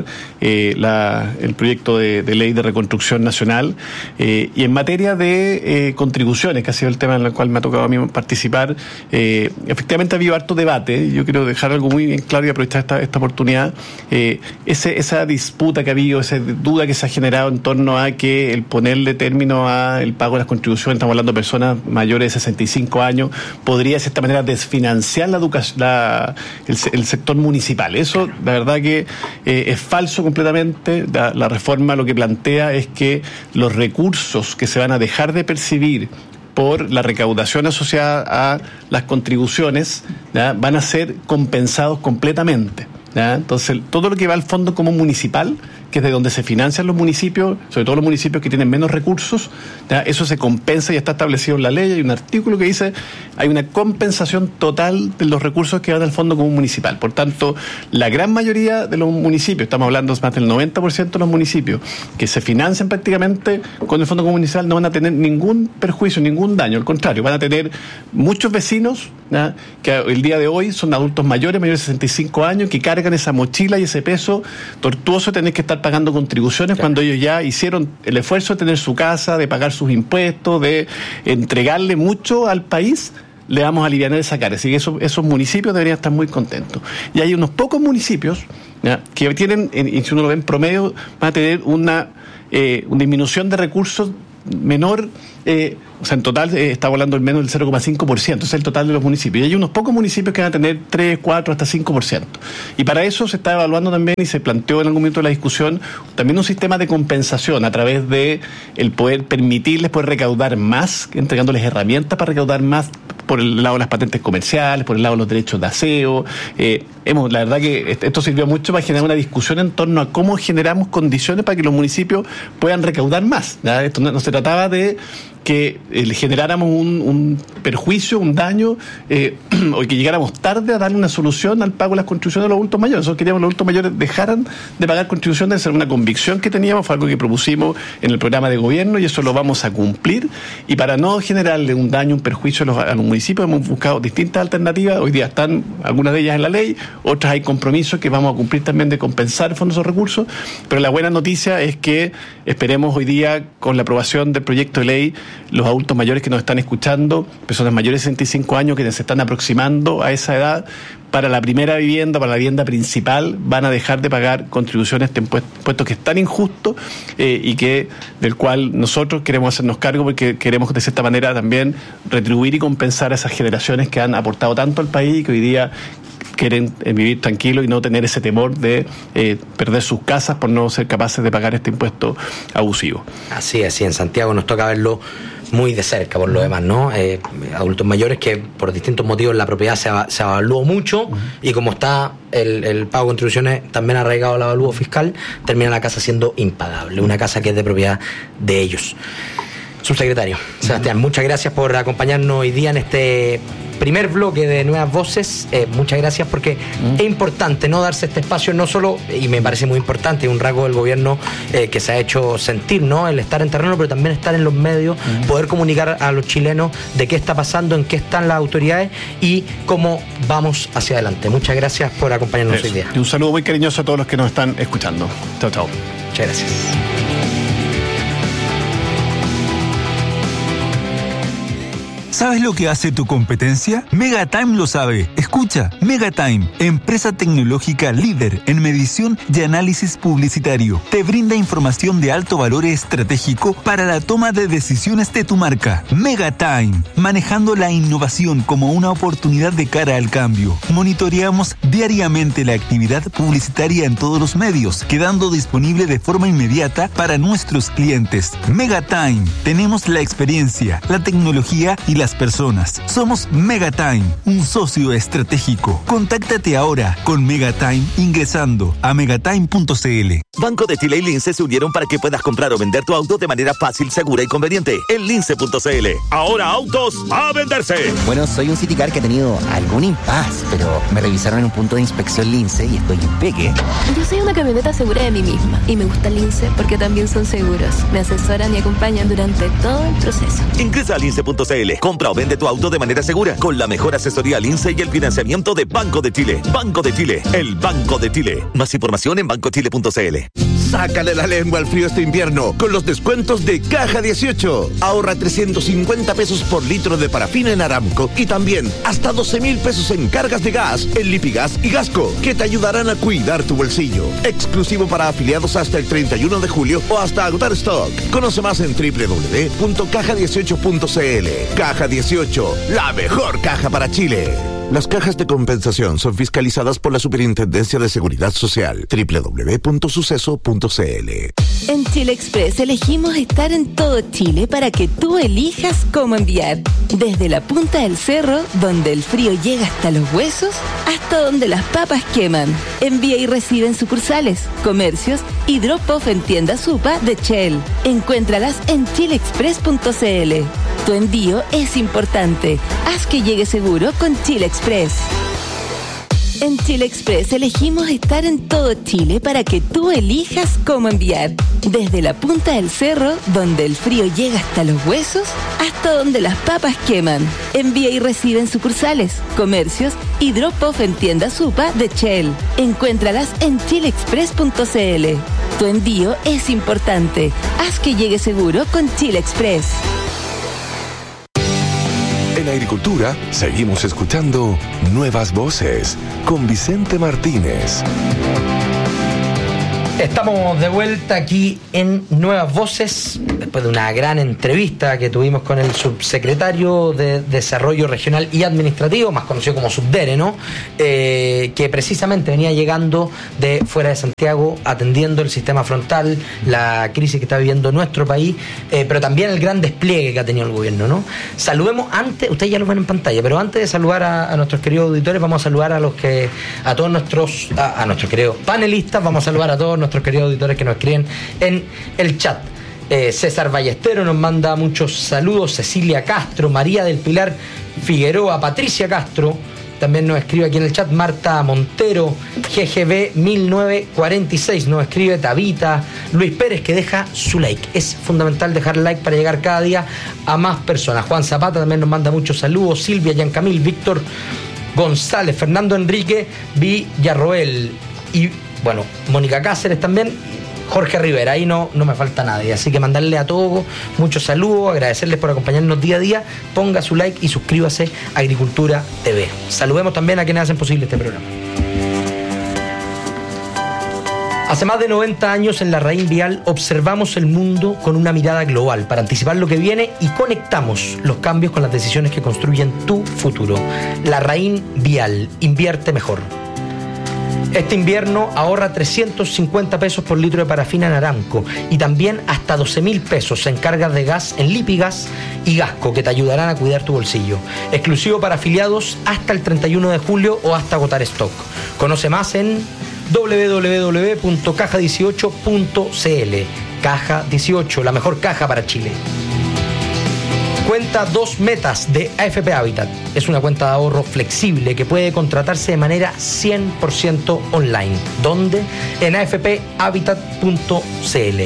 el proyecto de ley de reconstrucción nacional, y en materia de contribuciones, que ha sido el tema en el cual me ha tocado a mí participar, efectivamente ha habido harto debate. Yo quiero dejar algo muy bien claro y aprovechar esta oportunidad. Esa disputa que ha habido, esa duda que se ha generado en torno a que el ponerle término al pago de las contribuciones, estamos hablando de personas mayores de 65 años, podría de cierta manera desfinanciar la educación, el sector municipal. Eso, la verdad que es falso completamente. La reforma lo que plantea es que los recursos que se van a dejar de percibir por la recaudación asociada a las contribuciones, ¿ya? Van a ser compensados completamente, ¿ya? Entonces, todo lo que va al fondo común municipal, que es de donde se financian los municipios, sobre todo los municipios que tienen menos recursos, ¿ya? Eso se compensa y está establecido en la ley. Hay un artículo que dice hay una compensación total de los recursos que van al fondo común municipal. Por tanto, la gran mayoría de los municipios, estamos hablando más del 90% de los municipios que se financian prácticamente con el fondo común municipal, no van a tener ningún perjuicio, ningún daño. Al contrario, van a tener muchos vecinos, ¿ya? Que el día de hoy son adultos mayores de 65 años, que cargan cargan esa mochila y ese peso tortuoso de tener que estar pagando contribuciones cuando ellos ya hicieron el esfuerzo de tener su casa, de pagar sus impuestos, de entregarle mucho al país. Le vamos a aliviar esa carga. Así que esos municipios deberían estar muy contentos. Y hay unos pocos municipios, ¿ya?, que tienen, y si uno lo ve en promedio, van a tener una disminución de recursos menor, o sea, en total está volando al menos el 0,5%, es el total de los municipios. Y hay unos pocos municipios que van a tener 3, 4, hasta 5%. Y para eso se está evaluando también, y se planteó en algún momento de la discusión, también un sistema de compensación a través de el poder permitirles poder recaudar más, entregándoles herramientas para recaudar más por el lado de las patentes comerciales, por el lado de los derechos de aseo. La verdad que esto sirvió mucho para generar una discusión en torno a cómo generamos condiciones para que los municipios puedan recaudar más, ¿ya? Esto no se trataba de que generáramos un perjuicio, un daño, o que llegáramos tarde a darle una solución al pago de las contribuciones de los adultos mayores. Nosotros queríamos que los adultos mayores dejaran de pagar contribuciones, esa era una convicción que teníamos, fue algo que propusimos en el programa de gobierno y eso lo vamos a cumplir. Y para no generarle un daño, un perjuicio a los municipios, hemos buscado distintas alternativas. Hoy día están algunas de ellas en la ley, otras hay compromisos que vamos a cumplir también de compensar el fondo de esos recursos, pero la buena noticia es que esperemos hoy día, con la aprobación del proyecto de ley, los adultos mayores que nos están escuchando, personas mayores de 65 años que se están aproximando a esa edad, para la primera vivienda, para la vivienda principal, van a dejar de pagar contribuciones de impuestos que es tan injusto y del cual nosotros queremos hacernos cargo porque queremos de cierta manera también retribuir y compensar a esas generaciones que han aportado tanto al país y que hoy día quieren vivir tranquilos y no tener ese temor de perder sus casas por no ser capaces de pagar este impuesto abusivo. Así es, en Santiago nos toca verlo muy de cerca por lo demás, ¿no? Adultos mayores que por distintos motivos la propiedad se evaluó mucho y como está el pago de contribuciones también arraigado al avalúo fiscal, termina la casa siendo impagable, una casa que es de propiedad de ellos. Subsecretario Sebastián, muchas gracias por acompañarnos hoy día en este primer bloque de Nuevas Voces. Muchas gracias porque es importante no darse este espacio, no solo, y me parece muy importante, un rasgo del gobierno que se ha hecho sentir, ¿no?, el estar en terreno, pero también estar en los medios, poder comunicar a los chilenos de qué está pasando, en qué están las autoridades y cómo vamos hacia adelante. Muchas gracias por acompañarnos hoy día. Y un saludo muy cariñoso a todos los que nos están escuchando. Chao, chao. Muchas gracias. ¿Sabes lo que hace tu competencia? Megatime lo sabe. Escucha, Megatime, empresa tecnológica líder en medición y análisis publicitario. Te brinda información de alto valor estratégico para la toma de decisiones de tu marca. Megatime, manejando la innovación como una oportunidad de cara al cambio. Monitoreamos diariamente la actividad publicitaria en todos los medios, quedando disponible de forma inmediata para nuestros clientes. Megatime, tenemos la experiencia, la tecnología y las personas. Somos Megatime, un socio estratégico. Contáctate ahora con Megatime ingresando a megatime.cl. Banco de Chile y Lince se unieron para que puedas comprar o vender tu auto de manera fácil, segura y conveniente en lince.cl. Ahora autos a venderse. Bueno, soy un Citicar que ha tenido algún impasse, pero me revisaron en un punto de inspección Lince y estoy impeque. Yo soy una camioneta segura de mí misma y me gusta Lince porque también son seguros. Me asesoran y acompañan durante todo el proceso. Ingresa a lince.cl. Compra o vende tu auto de manera segura con la mejor asesoría Lince y el financiamiento de Banco de Chile. Banco de Chile, el Banco de Chile. Más información en bancochile.cl. Sácale la lengua al frío este invierno con los descuentos de Caja 18. Ahorra 350 pesos por litro de parafina en Aramco y también hasta 12,000 pesos en cargas de gas en Lipigas y Gasco, que te ayudarán a cuidar tu bolsillo. Exclusivo para afiliados hasta el 31 de julio o hasta agotar stock. Conoce más en www.caja18.cl. Caja 18, la mejor caja para Chile. Las cajas de compensación son fiscalizadas por la Superintendencia de Seguridad Social. www.suceso.cl. En Chile Express elegimos estar en todo Chile para que tú elijas cómo enviar. Desde la punta del cerro, donde el frío llega hasta los huesos, hasta donde las papas queman. Envía y recibe en sucursales, comercios y drop-off en tiendas Supa de Shell. Encuéntralas en chileexpress.cl. Tu envío es importante. Haz que llegue seguro con Chile Express. En Chile Express elegimos estar en todo Chile para que tú elijas cómo enviar. Desde la punta del cerro, donde el frío llega hasta los huesos, hasta donde las papas queman. Envía y recibe en sucursales, comercios y drop-off en tiendas Supa de Shell. Encuéntralas en chileexpress.cl. Tu envío es importante. Haz que llegue seguro con Chile Express. En Agricultura seguimos escuchando Nuevas Voces con Vicente Martínez. Estamos de vuelta aquí en Nuevas Voces, después de una gran entrevista que tuvimos con el subsecretario de Desarrollo Regional y Administrativo, más conocido como Subdere, ¿no? Que precisamente venía llegando de fuera de Santiago, atendiendo el sistema frontal, la crisis que está viviendo nuestro país, pero también el gran despliegue que ha tenido el gobierno, ¿no? Saludemos antes, ustedes ya lo ven en pantalla, pero antes de saludar a nuestros queridos auditores, vamos a saludar a todos nuestros queridos panelistas, vamos a saludar a todos nuestros queridos auditores que nos escriben en el chat. César Ballestero nos manda muchos saludos, Cecilia Castro, María del Pilar Figueroa, Patricia Castro también nos escribe aquí en el chat, Marta Montero, GGB 1946 nos escribe, Tabita, Luis Pérez, que deja su like. Es fundamental dejar like para llegar cada día a más personas. Juan Zapata también nos manda muchos saludos, Silvia Yancamil, Víctor González, Fernando Enrique Villarroel y bueno, Mónica Cáceres también, Jorge Rivera, ahí no me falta nadie, así que mandarle a todos muchos saludos, agradecerles por acompañarnos día a día, ponga su like y suscríbase a Agricultura TV. Saludemos también a quienes hacen posible este programa. Hace más de 90 años en La Raín Vial observamos el mundo con una mirada global para anticipar lo que viene y conectamos los cambios con las decisiones que construyen tu futuro. La Raín Vial, invierte mejor. Este invierno ahorra 350 pesos por litro de parafina en Aramco y también hasta 12.000 pesos en cargas de gas en Lipigas y Gasco, que te ayudarán a cuidar tu bolsillo. Exclusivo para afiliados hasta el 31 de julio o hasta agotar stock. Conoce más en www.caja18.cl. Caja 18, la mejor caja para Chile. Cuenta 2 metas de AFP Habitat. Es una cuenta de ahorro flexible que puede contratarse de manera 100% online. ¿Dónde? En afphabitat.cl.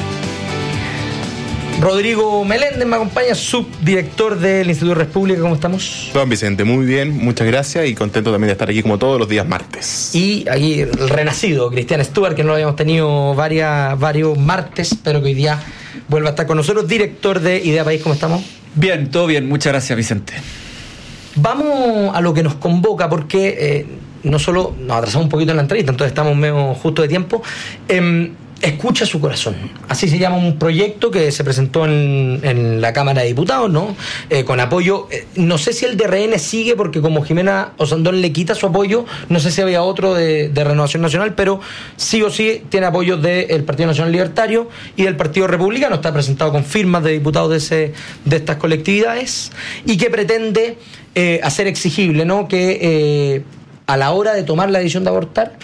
Rodrigo Meléndez me acompaña, subdirector del Instituto República. ¿Cómo estamos? Don Vicente, muy bien, muchas gracias y contento también de estar aquí como todos los días martes. Y aquí el renacido, Cristian Stuart, que no lo habíamos tenido varios martes, pero que hoy día vuelve a estar con nosotros, director de Idea País. ¿Cómo estamos? Bien, todo bien, muchas gracias, Vicente. Vamos a lo que nos convoca, porque no solo nos atrasamos un poquito en la entrevista, entonces estamos medio justo de tiempo. Escucha su corazón. Así se llama un proyecto que se presentó en la Cámara de Diputados, ¿no? Con apoyo, no sé si el de RN sigue, porque como Jimena Osandón le quita su apoyo, no sé si había otro de Renovación Nacional, pero sí o sí tiene apoyo del Partido Nacional Libertario y del Partido Republicano. Está presentado con firmas de diputados de estas colectividades y que pretende hacer exigible, ¿no? Que a la hora de tomar la decisión de abortar,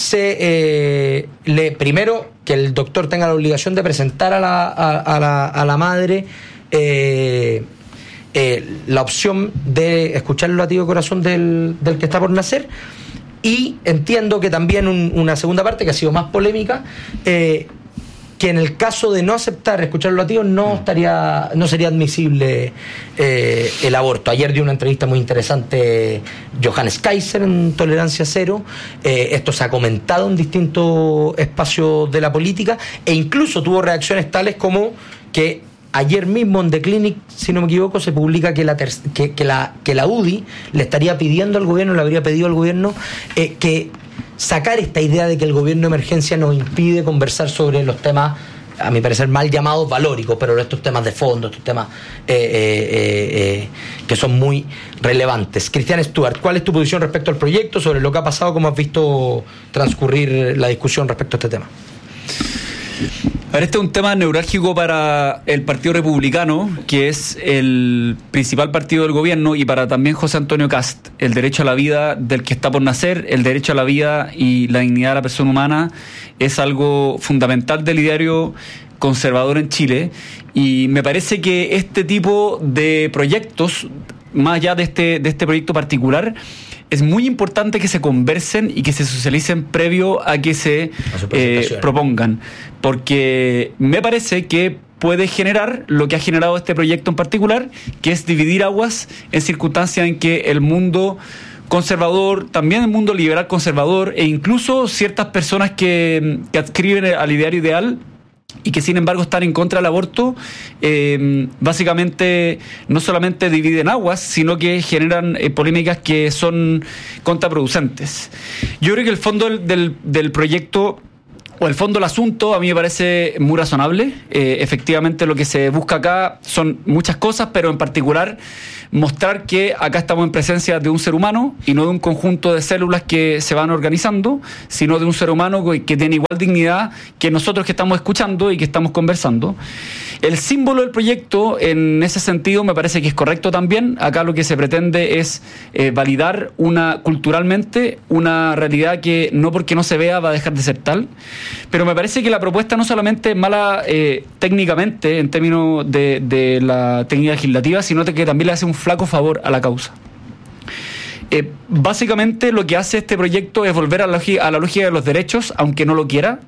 primero que el doctor tenga la obligación de presentar a la madre la opción de escuchar el latido de corazón del que está por nacer, y entiendo que también una segunda parte que ha sido más polémica, que en el caso de no aceptar escuchar los latidos no sería admisible el aborto. Ayer dio una entrevista muy interesante Johannes Kaiser en Tolerancia Cero. Esto se ha comentado en distintos espacios de la política e incluso tuvo reacciones tales como que ayer mismo en The Clinic, si no me equivoco, se publica que la UDI le estaría pidiendo al gobierno, le habría pedido al gobierno que sacar esta idea de que el gobierno de emergencia nos impide conversar sobre los temas, a mi parecer, mal llamados valóricos, pero estos temas de fondo, estos temas que son muy relevantes. Cristian Stuart, ¿cuál es tu posición respecto al proyecto, sobre lo que ha pasado, cómo has visto transcurrir la discusión respecto a este tema? Ahora, este es un tema neurálgico para el Partido Republicano, que es el principal partido del gobierno, y para también José Antonio Cast. El derecho a la vida del que está por nacer, el derecho a la vida y la dignidad de la persona humana es algo fundamental del ideario conservador en Chile, y me parece que este tipo de proyectos, más allá de este proyecto particular, es muy importante que se conversen y que se socialicen previo a que se propongan, porque me parece que puede generar lo que ha generado este proyecto en particular, que es dividir aguas en circunstancias en que el mundo conservador, también el mundo liberal conservador, e incluso ciertas personas que adscriben al ideario ideal y que sin embargo están en contra del aborto, básicamente no solamente dividen aguas, sino que generan polémicas que son contraproducentes. Yo creo que el fondo del proyecto, o el fondo del asunto, a mí me parece muy razonable. Efectivamente lo que se busca acá son muchas cosas, pero en particular mostrar que acá estamos en presencia de un ser humano y no de un conjunto de células que se van organizando, sino de un ser humano que tiene igual dignidad que nosotros que estamos escuchando y que estamos conversando. El símbolo del proyecto, en ese sentido, me parece que es correcto también. Acá lo que se pretende es validar culturalmente una realidad que no porque no se vea va a dejar de ser tal. Pero me parece que la propuesta no solamente es mala técnicamente, en términos de la técnica legislativa, sino que también le hace un flaco favor a la causa. Básicamente lo que hace este proyecto es volver a la lógica de los derechos, aunque no lo quiera.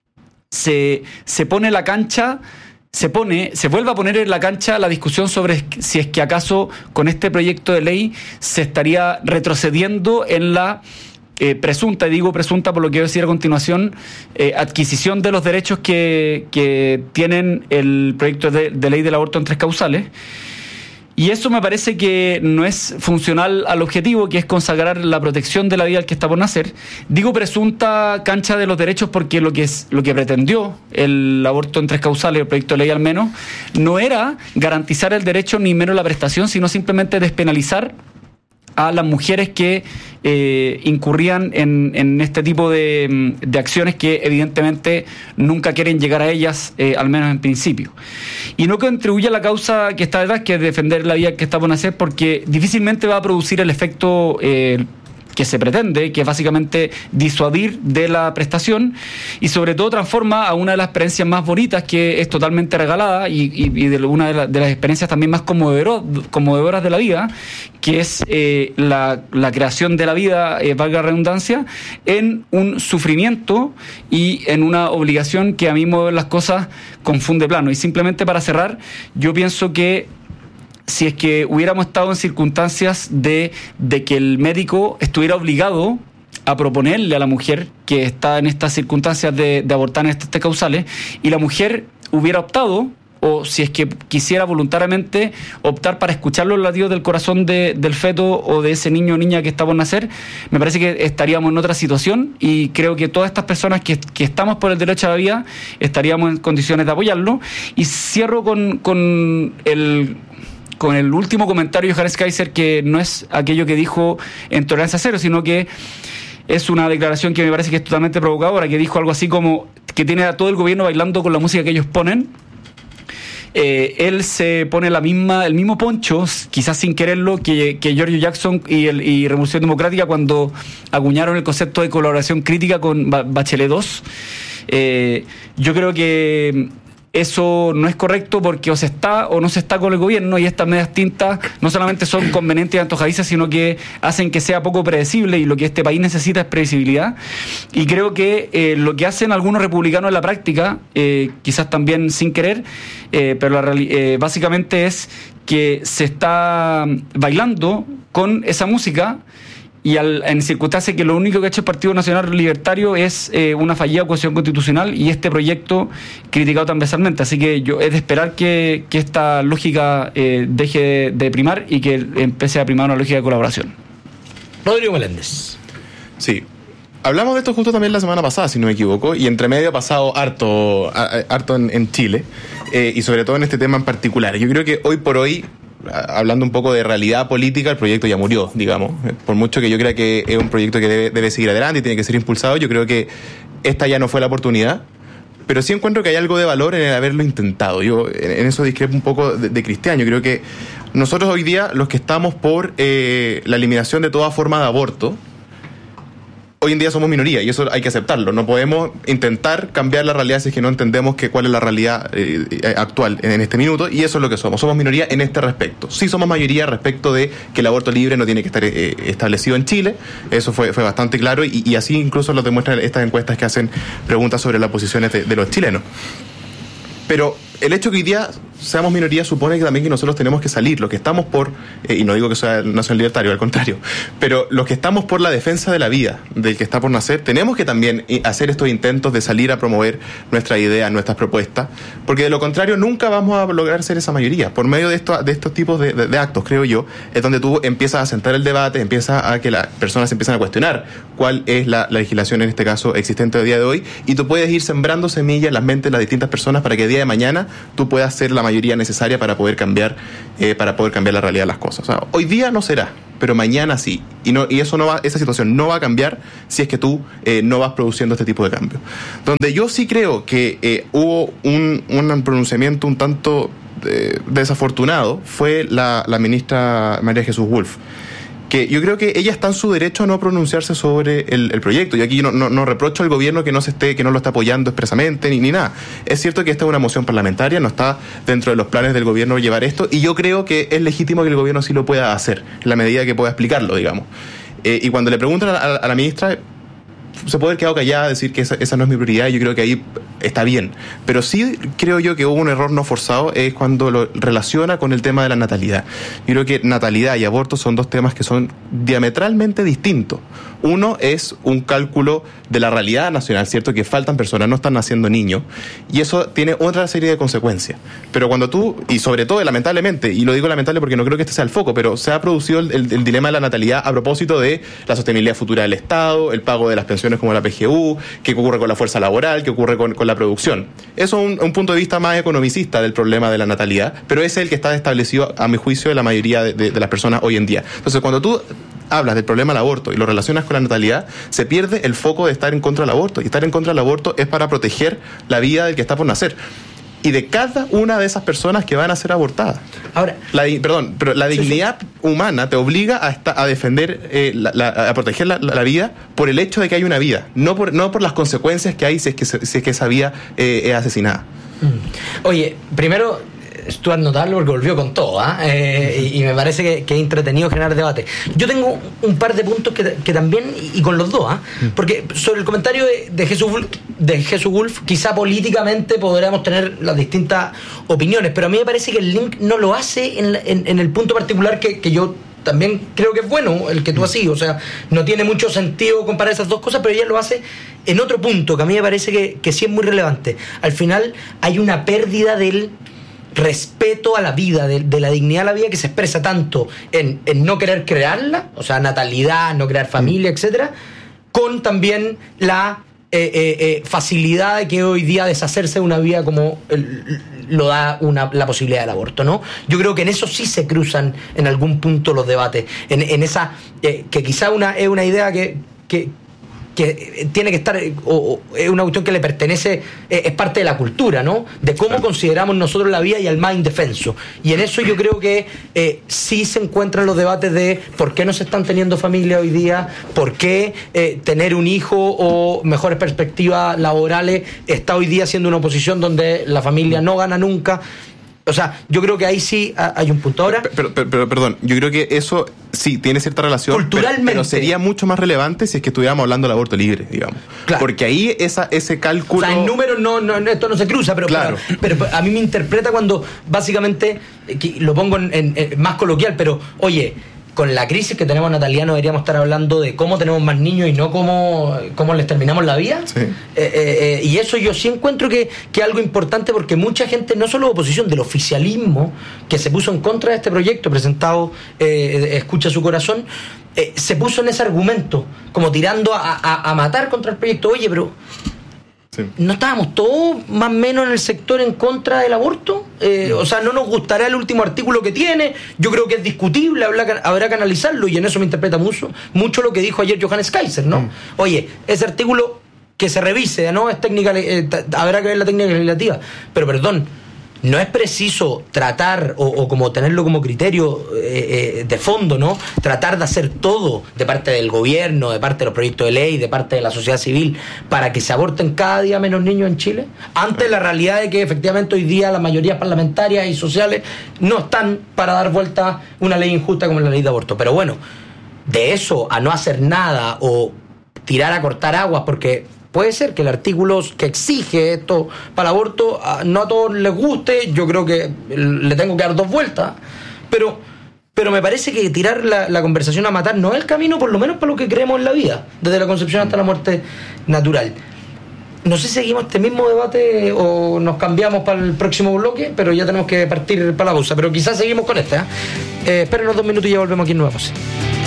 Se pone la cancha, se vuelve a poner en la cancha la discusión sobre si es que acaso con este proyecto de ley se estaría retrocediendo en la presunta, y digo presunta por lo que voy a decir a continuación, adquisición de los derechos que tienen el proyecto de ley del aborto en 3 causales. Y eso me parece que no es funcional al objetivo, que es consagrar la protección de la vida al que está por nacer. Digo presunta cancha de los derechos porque lo que pretendió el aborto en 3 causales, el proyecto de ley al menos, no era garantizar el derecho ni menos la prestación, sino simplemente despenalizar a las mujeres que incurrían en este tipo de acciones que evidentemente nunca quieren llegar a ellas, al menos en principio. Y no contribuye a la causa que está detrás, que es defender la vida que está por nacer, porque difícilmente va a producir el efecto que se pretende, que es básicamente disuadir de la prestación, y sobre todo transforma a una de las experiencias más bonitas, que es totalmente regalada, y de una de las experiencias también más conmovedoras de la vida, que es la creación de la vida, valga la redundancia, en un sufrimiento y en una obligación que a mí mover las cosas confunde plano. Y simplemente para cerrar, yo pienso que si es que hubiéramos estado en circunstancias de que el médico estuviera obligado a proponerle a la mujer que está en estas circunstancias de abortar en estas causales, y la mujer hubiera optado, o si es que quisiera voluntariamente optar para escuchar los latidos del corazón del feto o de ese niño o niña que está por nacer, me parece que estaríamos en otra situación, y creo que todas estas personas que estamos por el derecho a la vida estaríamos en condiciones de apoyarlo. Y cierro con el último comentario de Johannes Kaiser, que no es aquello que dijo en Tolerancia Cero, sino que es una declaración que me parece que es totalmente provocadora, que dijo algo así como que tiene a todo el gobierno bailando con la música que ellos ponen. Él se pone el mismo poncho, quizás sin quererlo, que Giorgio Jackson y Revolución Democrática cuando acuñaron el concepto de colaboración crítica con Bachelet 2. Yo creo que eso no es correcto, porque o se está o no se está con el gobierno, y estas medias tintas no solamente son convenientes y antojadizas, sino que hacen que sea poco predecible, y lo que este país necesita es previsibilidad. Y creo que lo que hacen algunos republicanos en la práctica, quizás también sin querer, pero básicamente es que se está bailando con esa música, y en circunstancias que lo único que ha hecho el Partido Nacional Libertario es una fallida acusación constitucional y este proyecto criticado transversalmente. Así que es de esperar que esta lógica deje de primar y que empiece a primar una lógica de colaboración. Rodrigo Meléndez. Sí. Hablamos de esto justo también la semana pasada, si no me equivoco, y entre medio ha pasado harto en Chile, y sobre todo en este tema en particular. Yo creo que hoy por hoy, hablando un poco de realidad política, el proyecto ya murió, digamos. Por mucho que yo crea que es un proyecto que debe seguir adelante y tiene que ser impulsado, yo creo que esta ya no fue la oportunidad, pero sí encuentro que hay algo de valor en el haberlo intentado. Yo en eso discrepo un poco de Cristian. Yo creo que nosotros hoy día, los que estamos por la eliminación de toda forma de aborto, hoy en día somos minoría y eso hay que aceptarlo. No podemos intentar cambiar la realidad si es que no entendemos cuál es la realidad actual en este minuto, y eso es lo que somos. Somos minoría en este respecto. Sí somos mayoría respecto de que el aborto libre no tiene que estar establecido en Chile. Eso fue bastante claro y así incluso lo demuestran estas encuestas que hacen preguntas sobre las posiciones de los chilenos. Pero el hecho que hoy día seamos minoría supone que también que nosotros tenemos que salir, los que estamos por, y no digo que sea nación libertario, al contrario, pero los que estamos por la defensa de la vida del que está por nacer, tenemos que también hacer estos intentos de salir a promover nuestras ideas, nuestras propuestas, porque de lo contrario nunca vamos a lograr ser esa mayoría. Por medio de estos tipos de actos, creo yo, es donde tú empiezas a sentar el debate, empiezas a que las personas empiezan a cuestionar cuál es la legislación, en este caso, existente a día de hoy, y tú puedes ir sembrando semillas en las mentes de las distintas personas para que el día de mañana tú puedas ser la mayoría necesaria para poder cambiar la realidad de las cosas. O sea, hoy día no será, pero mañana sí. Y esa situación no va a cambiar si es que tú no vas produciendo este tipo de cambios. Donde yo sí creo que hubo un pronunciamiento un tanto desafortunado fue la ministra María Jesús Wolf, que yo creo que ella está en su derecho a no pronunciarse sobre el proyecto. Y aquí no reprocho al gobierno que no lo está apoyando expresamente ni nada. Es cierto que esta es una moción parlamentaria, no está dentro de los planes del gobierno llevar esto, y yo creo que es legítimo que el gobierno sí lo pueda hacer, en la medida que pueda explicarlo, digamos. Y cuando le preguntan a la ministra, se puede haber quedado callada, decir que esa no es mi prioridad, y yo creo que ahí está bien. Pero sí creo yo que hubo un error no forzado, es cuando lo relaciona con el tema de la natalidad. Yo creo que natalidad y aborto son dos temas que son diametralmente distintos. Uno es un cálculo de la realidad nacional, ¿cierto? Que faltan personas, no están naciendo niños, y eso tiene otra serie de consecuencias. Pero cuando tú, y sobre todo lamentablemente, y lo digo lamentable porque no creo que este sea el foco, pero se ha producido el dilema de la natalidad a propósito de la sostenibilidad futura del Estado, el pago de las pensiones como la PGU, qué ocurre con la fuerza laboral, qué ocurre con la producción. Eso es un punto de vista más economicista del problema de la natalidad, pero es el que está establecido, a mi juicio, de la mayoría de las personas hoy en día. Entonces, cuando tú hablas del problema del aborto y lo relacionas con la natalidad, se pierde el foco de estar en contra del aborto. Y estar en contra del aborto es para proteger la vida del que está por nacer y de cada una de esas personas que van a ser abortadas. Ahora, pero la dignidad humana te obliga a defender, a proteger la vida por el hecho de que hay una vida, no por las consecuencias que hay si es que esa vida es asesinada. Oye, primero, Stuart notable porque volvió con todo, y me parece que es entretenido generar debate. Yo tengo un par de puntos que también, y con los dos, porque sobre el comentario de Jesús Wolf, quizá políticamente podríamos tener las distintas opiniones, pero a mí me parece que el link no lo hace en el punto particular que yo también creo que es bueno el que tú haces. O sea, no tiene mucho sentido comparar esas dos cosas, pero ella lo hace en otro punto que a mí me parece que sí es muy relevante. Al final hay una pérdida del respeto a la vida, de la dignidad a la vida, que se expresa tanto en no querer crearla, o sea, natalidad, no crear familia, etcétera, con también la facilidad de que hoy día deshacerse de una vida como lo da la posibilidad del aborto, ¿no? Yo creo que en eso sí se cruzan en algún punto los debates, en esa que quizá es una idea que tiene que estar, o es una cuestión que le pertenece, es parte de la cultura, ¿no? De cómo consideramos nosotros la vida y al más indefenso. Y en eso yo creo que sí se encuentran los debates de por qué no se están teniendo familia hoy día, por qué tener un hijo o mejores perspectivas laborales está hoy día siendo una posición donde la familia no gana nunca. O sea, yo creo que ahí sí hay un punto. Ahora, pero perdón, yo creo que eso sí tiene cierta relación, culturalmente, pero sería mucho más relevante si es que estuviéramos hablando del aborto libre, digamos. Claro. Porque ahí ese cálculo... O sea, en números esto no se cruza, pero a mí me interpreta cuando básicamente, lo pongo en más coloquial, pero oye, con la crisis que tenemos natalidad no deberíamos estar hablando de cómo tenemos más niños y no cómo les terminamos la vida. Sí. Y eso yo sí encuentro que es algo importante, porque mucha gente, no solo oposición, del oficialismo que se puso en contra de este proyecto presentado, Escucha su corazón, se puso en ese argumento como tirando a matar contra el proyecto. Oye, pero ¿no estábamos todos más o menos en el sector en contra del aborto? O sea, no nos gustará el último artículo que tiene, yo creo que es discutible, habrá que analizarlo, y en eso me interpreta mucho lo que dijo ayer Johannes Kaiser, ¿no? Oye, ese artículo que se revise, ¿no? Es técnica, habrá que ver la técnica legislativa, pero perdón, no es preciso tratar o como tenerlo como criterio de fondo, ¿no? Tratar de hacer todo de parte del gobierno, de parte de los proyectos de ley, de parte de la sociedad civil, para que se aborten cada día menos niños en Chile, ante la realidad de que efectivamente hoy día las mayorías parlamentarias y sociales no están para dar vuelta una ley injusta como la ley de aborto. Pero bueno, de eso a no hacer nada o tirar a cortar aguas, porque puede ser que el artículo que exige esto para el aborto no a todos les guste, yo creo que le tengo que dar 2 vueltas, pero me parece que tirar la conversación a matar no es el camino, por lo menos para lo que creemos en la vida, desde la concepción hasta la muerte natural. No sé si seguimos este mismo debate o nos cambiamos para el próximo bloque, pero ya tenemos que partir para la pausa, pero quizás seguimos con este. Espérenos 2 minutos y ya volvemos aquí en Nueva Voces.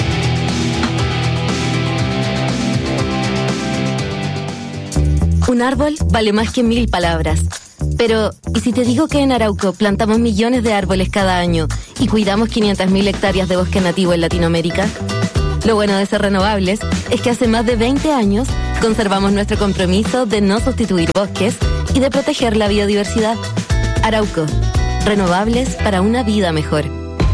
Un árbol vale más que 1000 palabras. Pero, ¿y si te digo que en Arauco plantamos millones de árboles cada año y cuidamos 500.000 hectáreas de bosque nativo en Latinoamérica? Lo bueno de ser renovables es que hace más de 20 años conservamos nuestro compromiso de no sustituir bosques y de proteger la biodiversidad. Arauco, renovables para una vida mejor.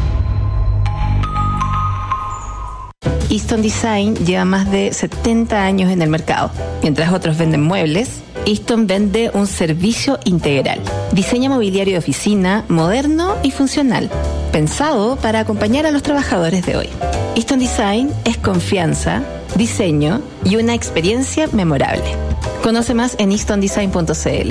Easton Design lleva más de 70 años en el mercado. Mientras otros venden muebles, Easton vende un servicio integral. Diseño mobiliario de oficina, moderno y funcional, pensado para acompañar a los trabajadores de hoy. Easton Design es confianza, diseño y una experiencia memorable. Conoce más en eastondesign.cl.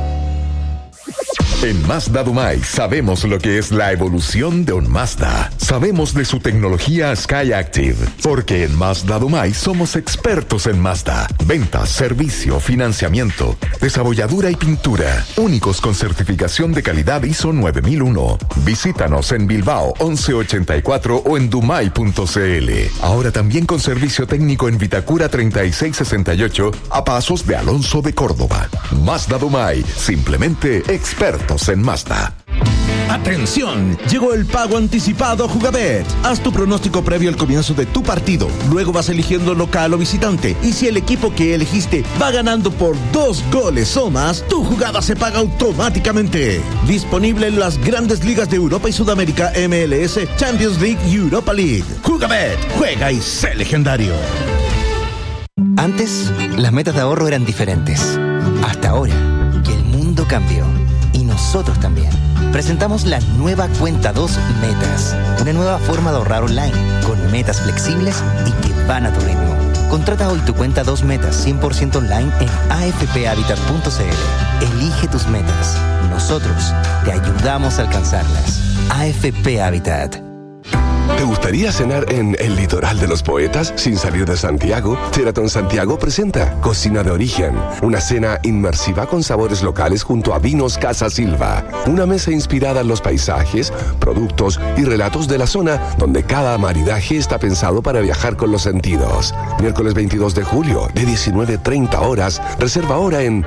En Mazda Dumay sabemos lo que es la evolución de un Mazda. Sabemos de su tecnología SkyActiv, porque en Mazda Dumay somos expertos en Mazda. Ventas, servicio, financiamiento, desabolladura y pintura. Únicos con certificación de calidad ISO 9001. Visítanos en Bilbao 1184 o en dumay.cl. Ahora también con servicio técnico en Vitacura 3668 a pasos de Alonso de Córdoba. Mazda Dumay, simplemente expertos en Mazda. ¡Atención! Llegó el pago anticipado Jugabet. Haz tu pronóstico previo al comienzo de tu partido. Luego vas eligiendo local o visitante. Y si el equipo que elegiste va ganando por 2 goles o más, tu jugada se paga automáticamente. Disponible en las grandes ligas de Europa y Sudamérica, MLS, Champions League y Europa League. Jugabet, juega y sé legendario. Antes, las metas de ahorro eran diferentes. Hasta ahora, que el mundo cambió. Y nosotros también. Presentamos la nueva Cuenta 2 Metas. Una nueva forma de ahorrar online, con metas flexibles y que van a tu ritmo. Contrata hoy tu Cuenta 2 Metas 100% online en afphabitat.cl. Elige tus metas. Nosotros te ayudamos a alcanzarlas. AFP Habitat. ¿Te gustaría cenar en el litoral de los poetas sin salir de Santiago? Sheraton Santiago presenta Cocina de Origen, una cena inmersiva con sabores locales junto a Vinos Casa Silva. Una mesa inspirada en los paisajes, productos y relatos de la zona, donde cada maridaje está pensado para viajar con los sentidos. Miércoles 22 de julio, de 19:30 horas. Reserva ahora en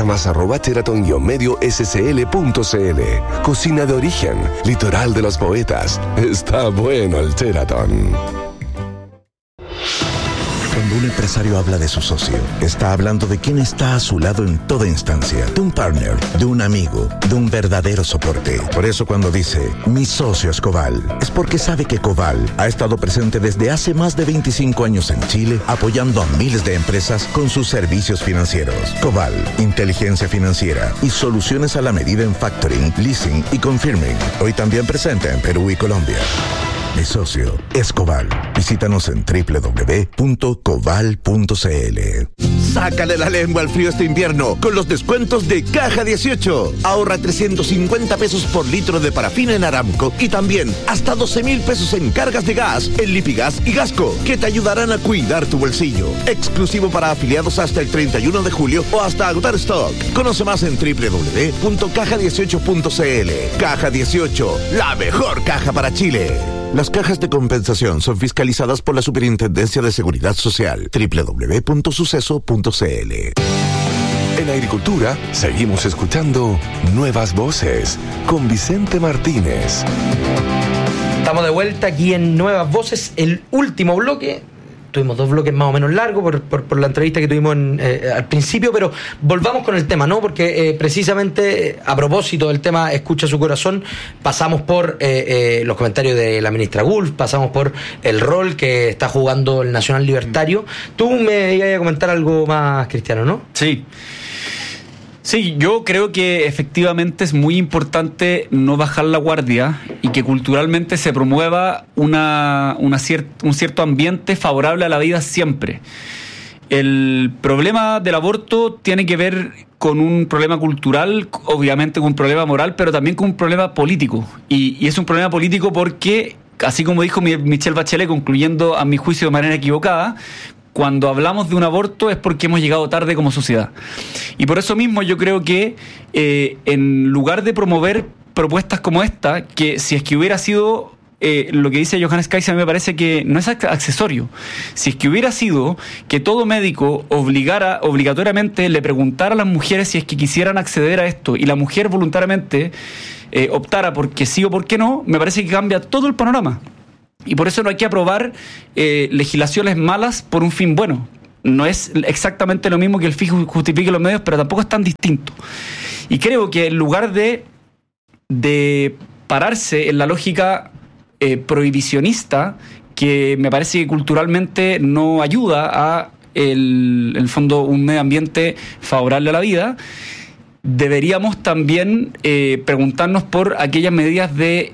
panoramas@sheraton-medio-scl.cl. Cocina de Origen, litoral de los poetas. Está bueno el Sheraton. Cuando un empresario habla de su socio, está hablando de quien está a su lado en toda instancia, de un partner, de un amigo, de un verdadero soporte. Por eso cuando dice, mi socio es Coval, es porque sabe que Coval ha estado presente desde hace más de 25 años en Chile, apoyando a miles de empresas con sus servicios financieros. Coval, inteligencia financiera y soluciones a la medida en factoring, leasing y confirming. Hoy también presente en Perú y Colombia. Mi socio es Coval. Visítanos en www.coval.cl. Sácale la lengua al frío este invierno con los descuentos de Caja 18. Ahorra 350 pesos por litro de parafina en Aramco y también hasta 12,000 pesos en cargas de gas en Lipigas y Gasco, que te ayudarán a cuidar tu bolsillo. Exclusivo para afiliados hasta el 31 de julio o hasta agotar stock. Conoce más en www.caja18.cl. Caja 18, la mejor caja para Chile. Las cajas de compensación son fiscalizadas por la Superintendencia de Seguridad Social. www.suceso.cl. En Agricultura, seguimos escuchando Nuevas Voces con Vicente Martínez. Estamos de vuelta aquí en Nuevas Voces, el último bloque. tuvimos 2 bloques más o menos largos por la entrevista que tuvimos al principio, pero volvamos con el tema, ¿no? Porque precisamente a propósito del tema Escucha su corazón, pasamos por los comentarios de la ministra Gulf, pasamos por el rol que está jugando el Nacional Libertario. Tú me ibas a comentar algo más, Cristiano, ¿no? Sí, yo creo que efectivamente es muy importante no bajar la guardia y que culturalmente se promueva un cierto ambiente favorable a la vida siempre. El problema del aborto tiene que ver con un problema cultural, obviamente con un problema moral, pero también con un problema político. Y es un problema político porque, así como dijo Michelle Bachelet, concluyendo a mi juicio de manera equivocada, cuando hablamos de un aborto es porque hemos llegado tarde como sociedad. Y por eso mismo yo creo que en lugar de promover propuestas como esta, que si es que hubiera sido lo que dice Johannes Kaiser, me parece que no es accesorio. Si es que hubiera sido que todo médico obligatoriamente le preguntara a las mujeres si es que quisieran acceder a esto y la mujer voluntariamente optara porque sí o por qué no, me parece que cambia todo el panorama. Y por eso no hay que aprobar legislaciones malas por un fin bueno. No es exactamente lo mismo que el fin justifique los medios, pero tampoco es tan distinto. Y creo que en lugar de pararse en la lógica prohibicionista, que me parece que culturalmente no ayuda a el fondo un medio ambiente favorable a la vida, deberíamos también preguntarnos por aquellas medidas de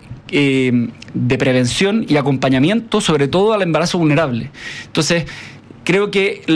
prevención y acompañamiento, sobre todo al embarazo vulnerable. Entonces, creo que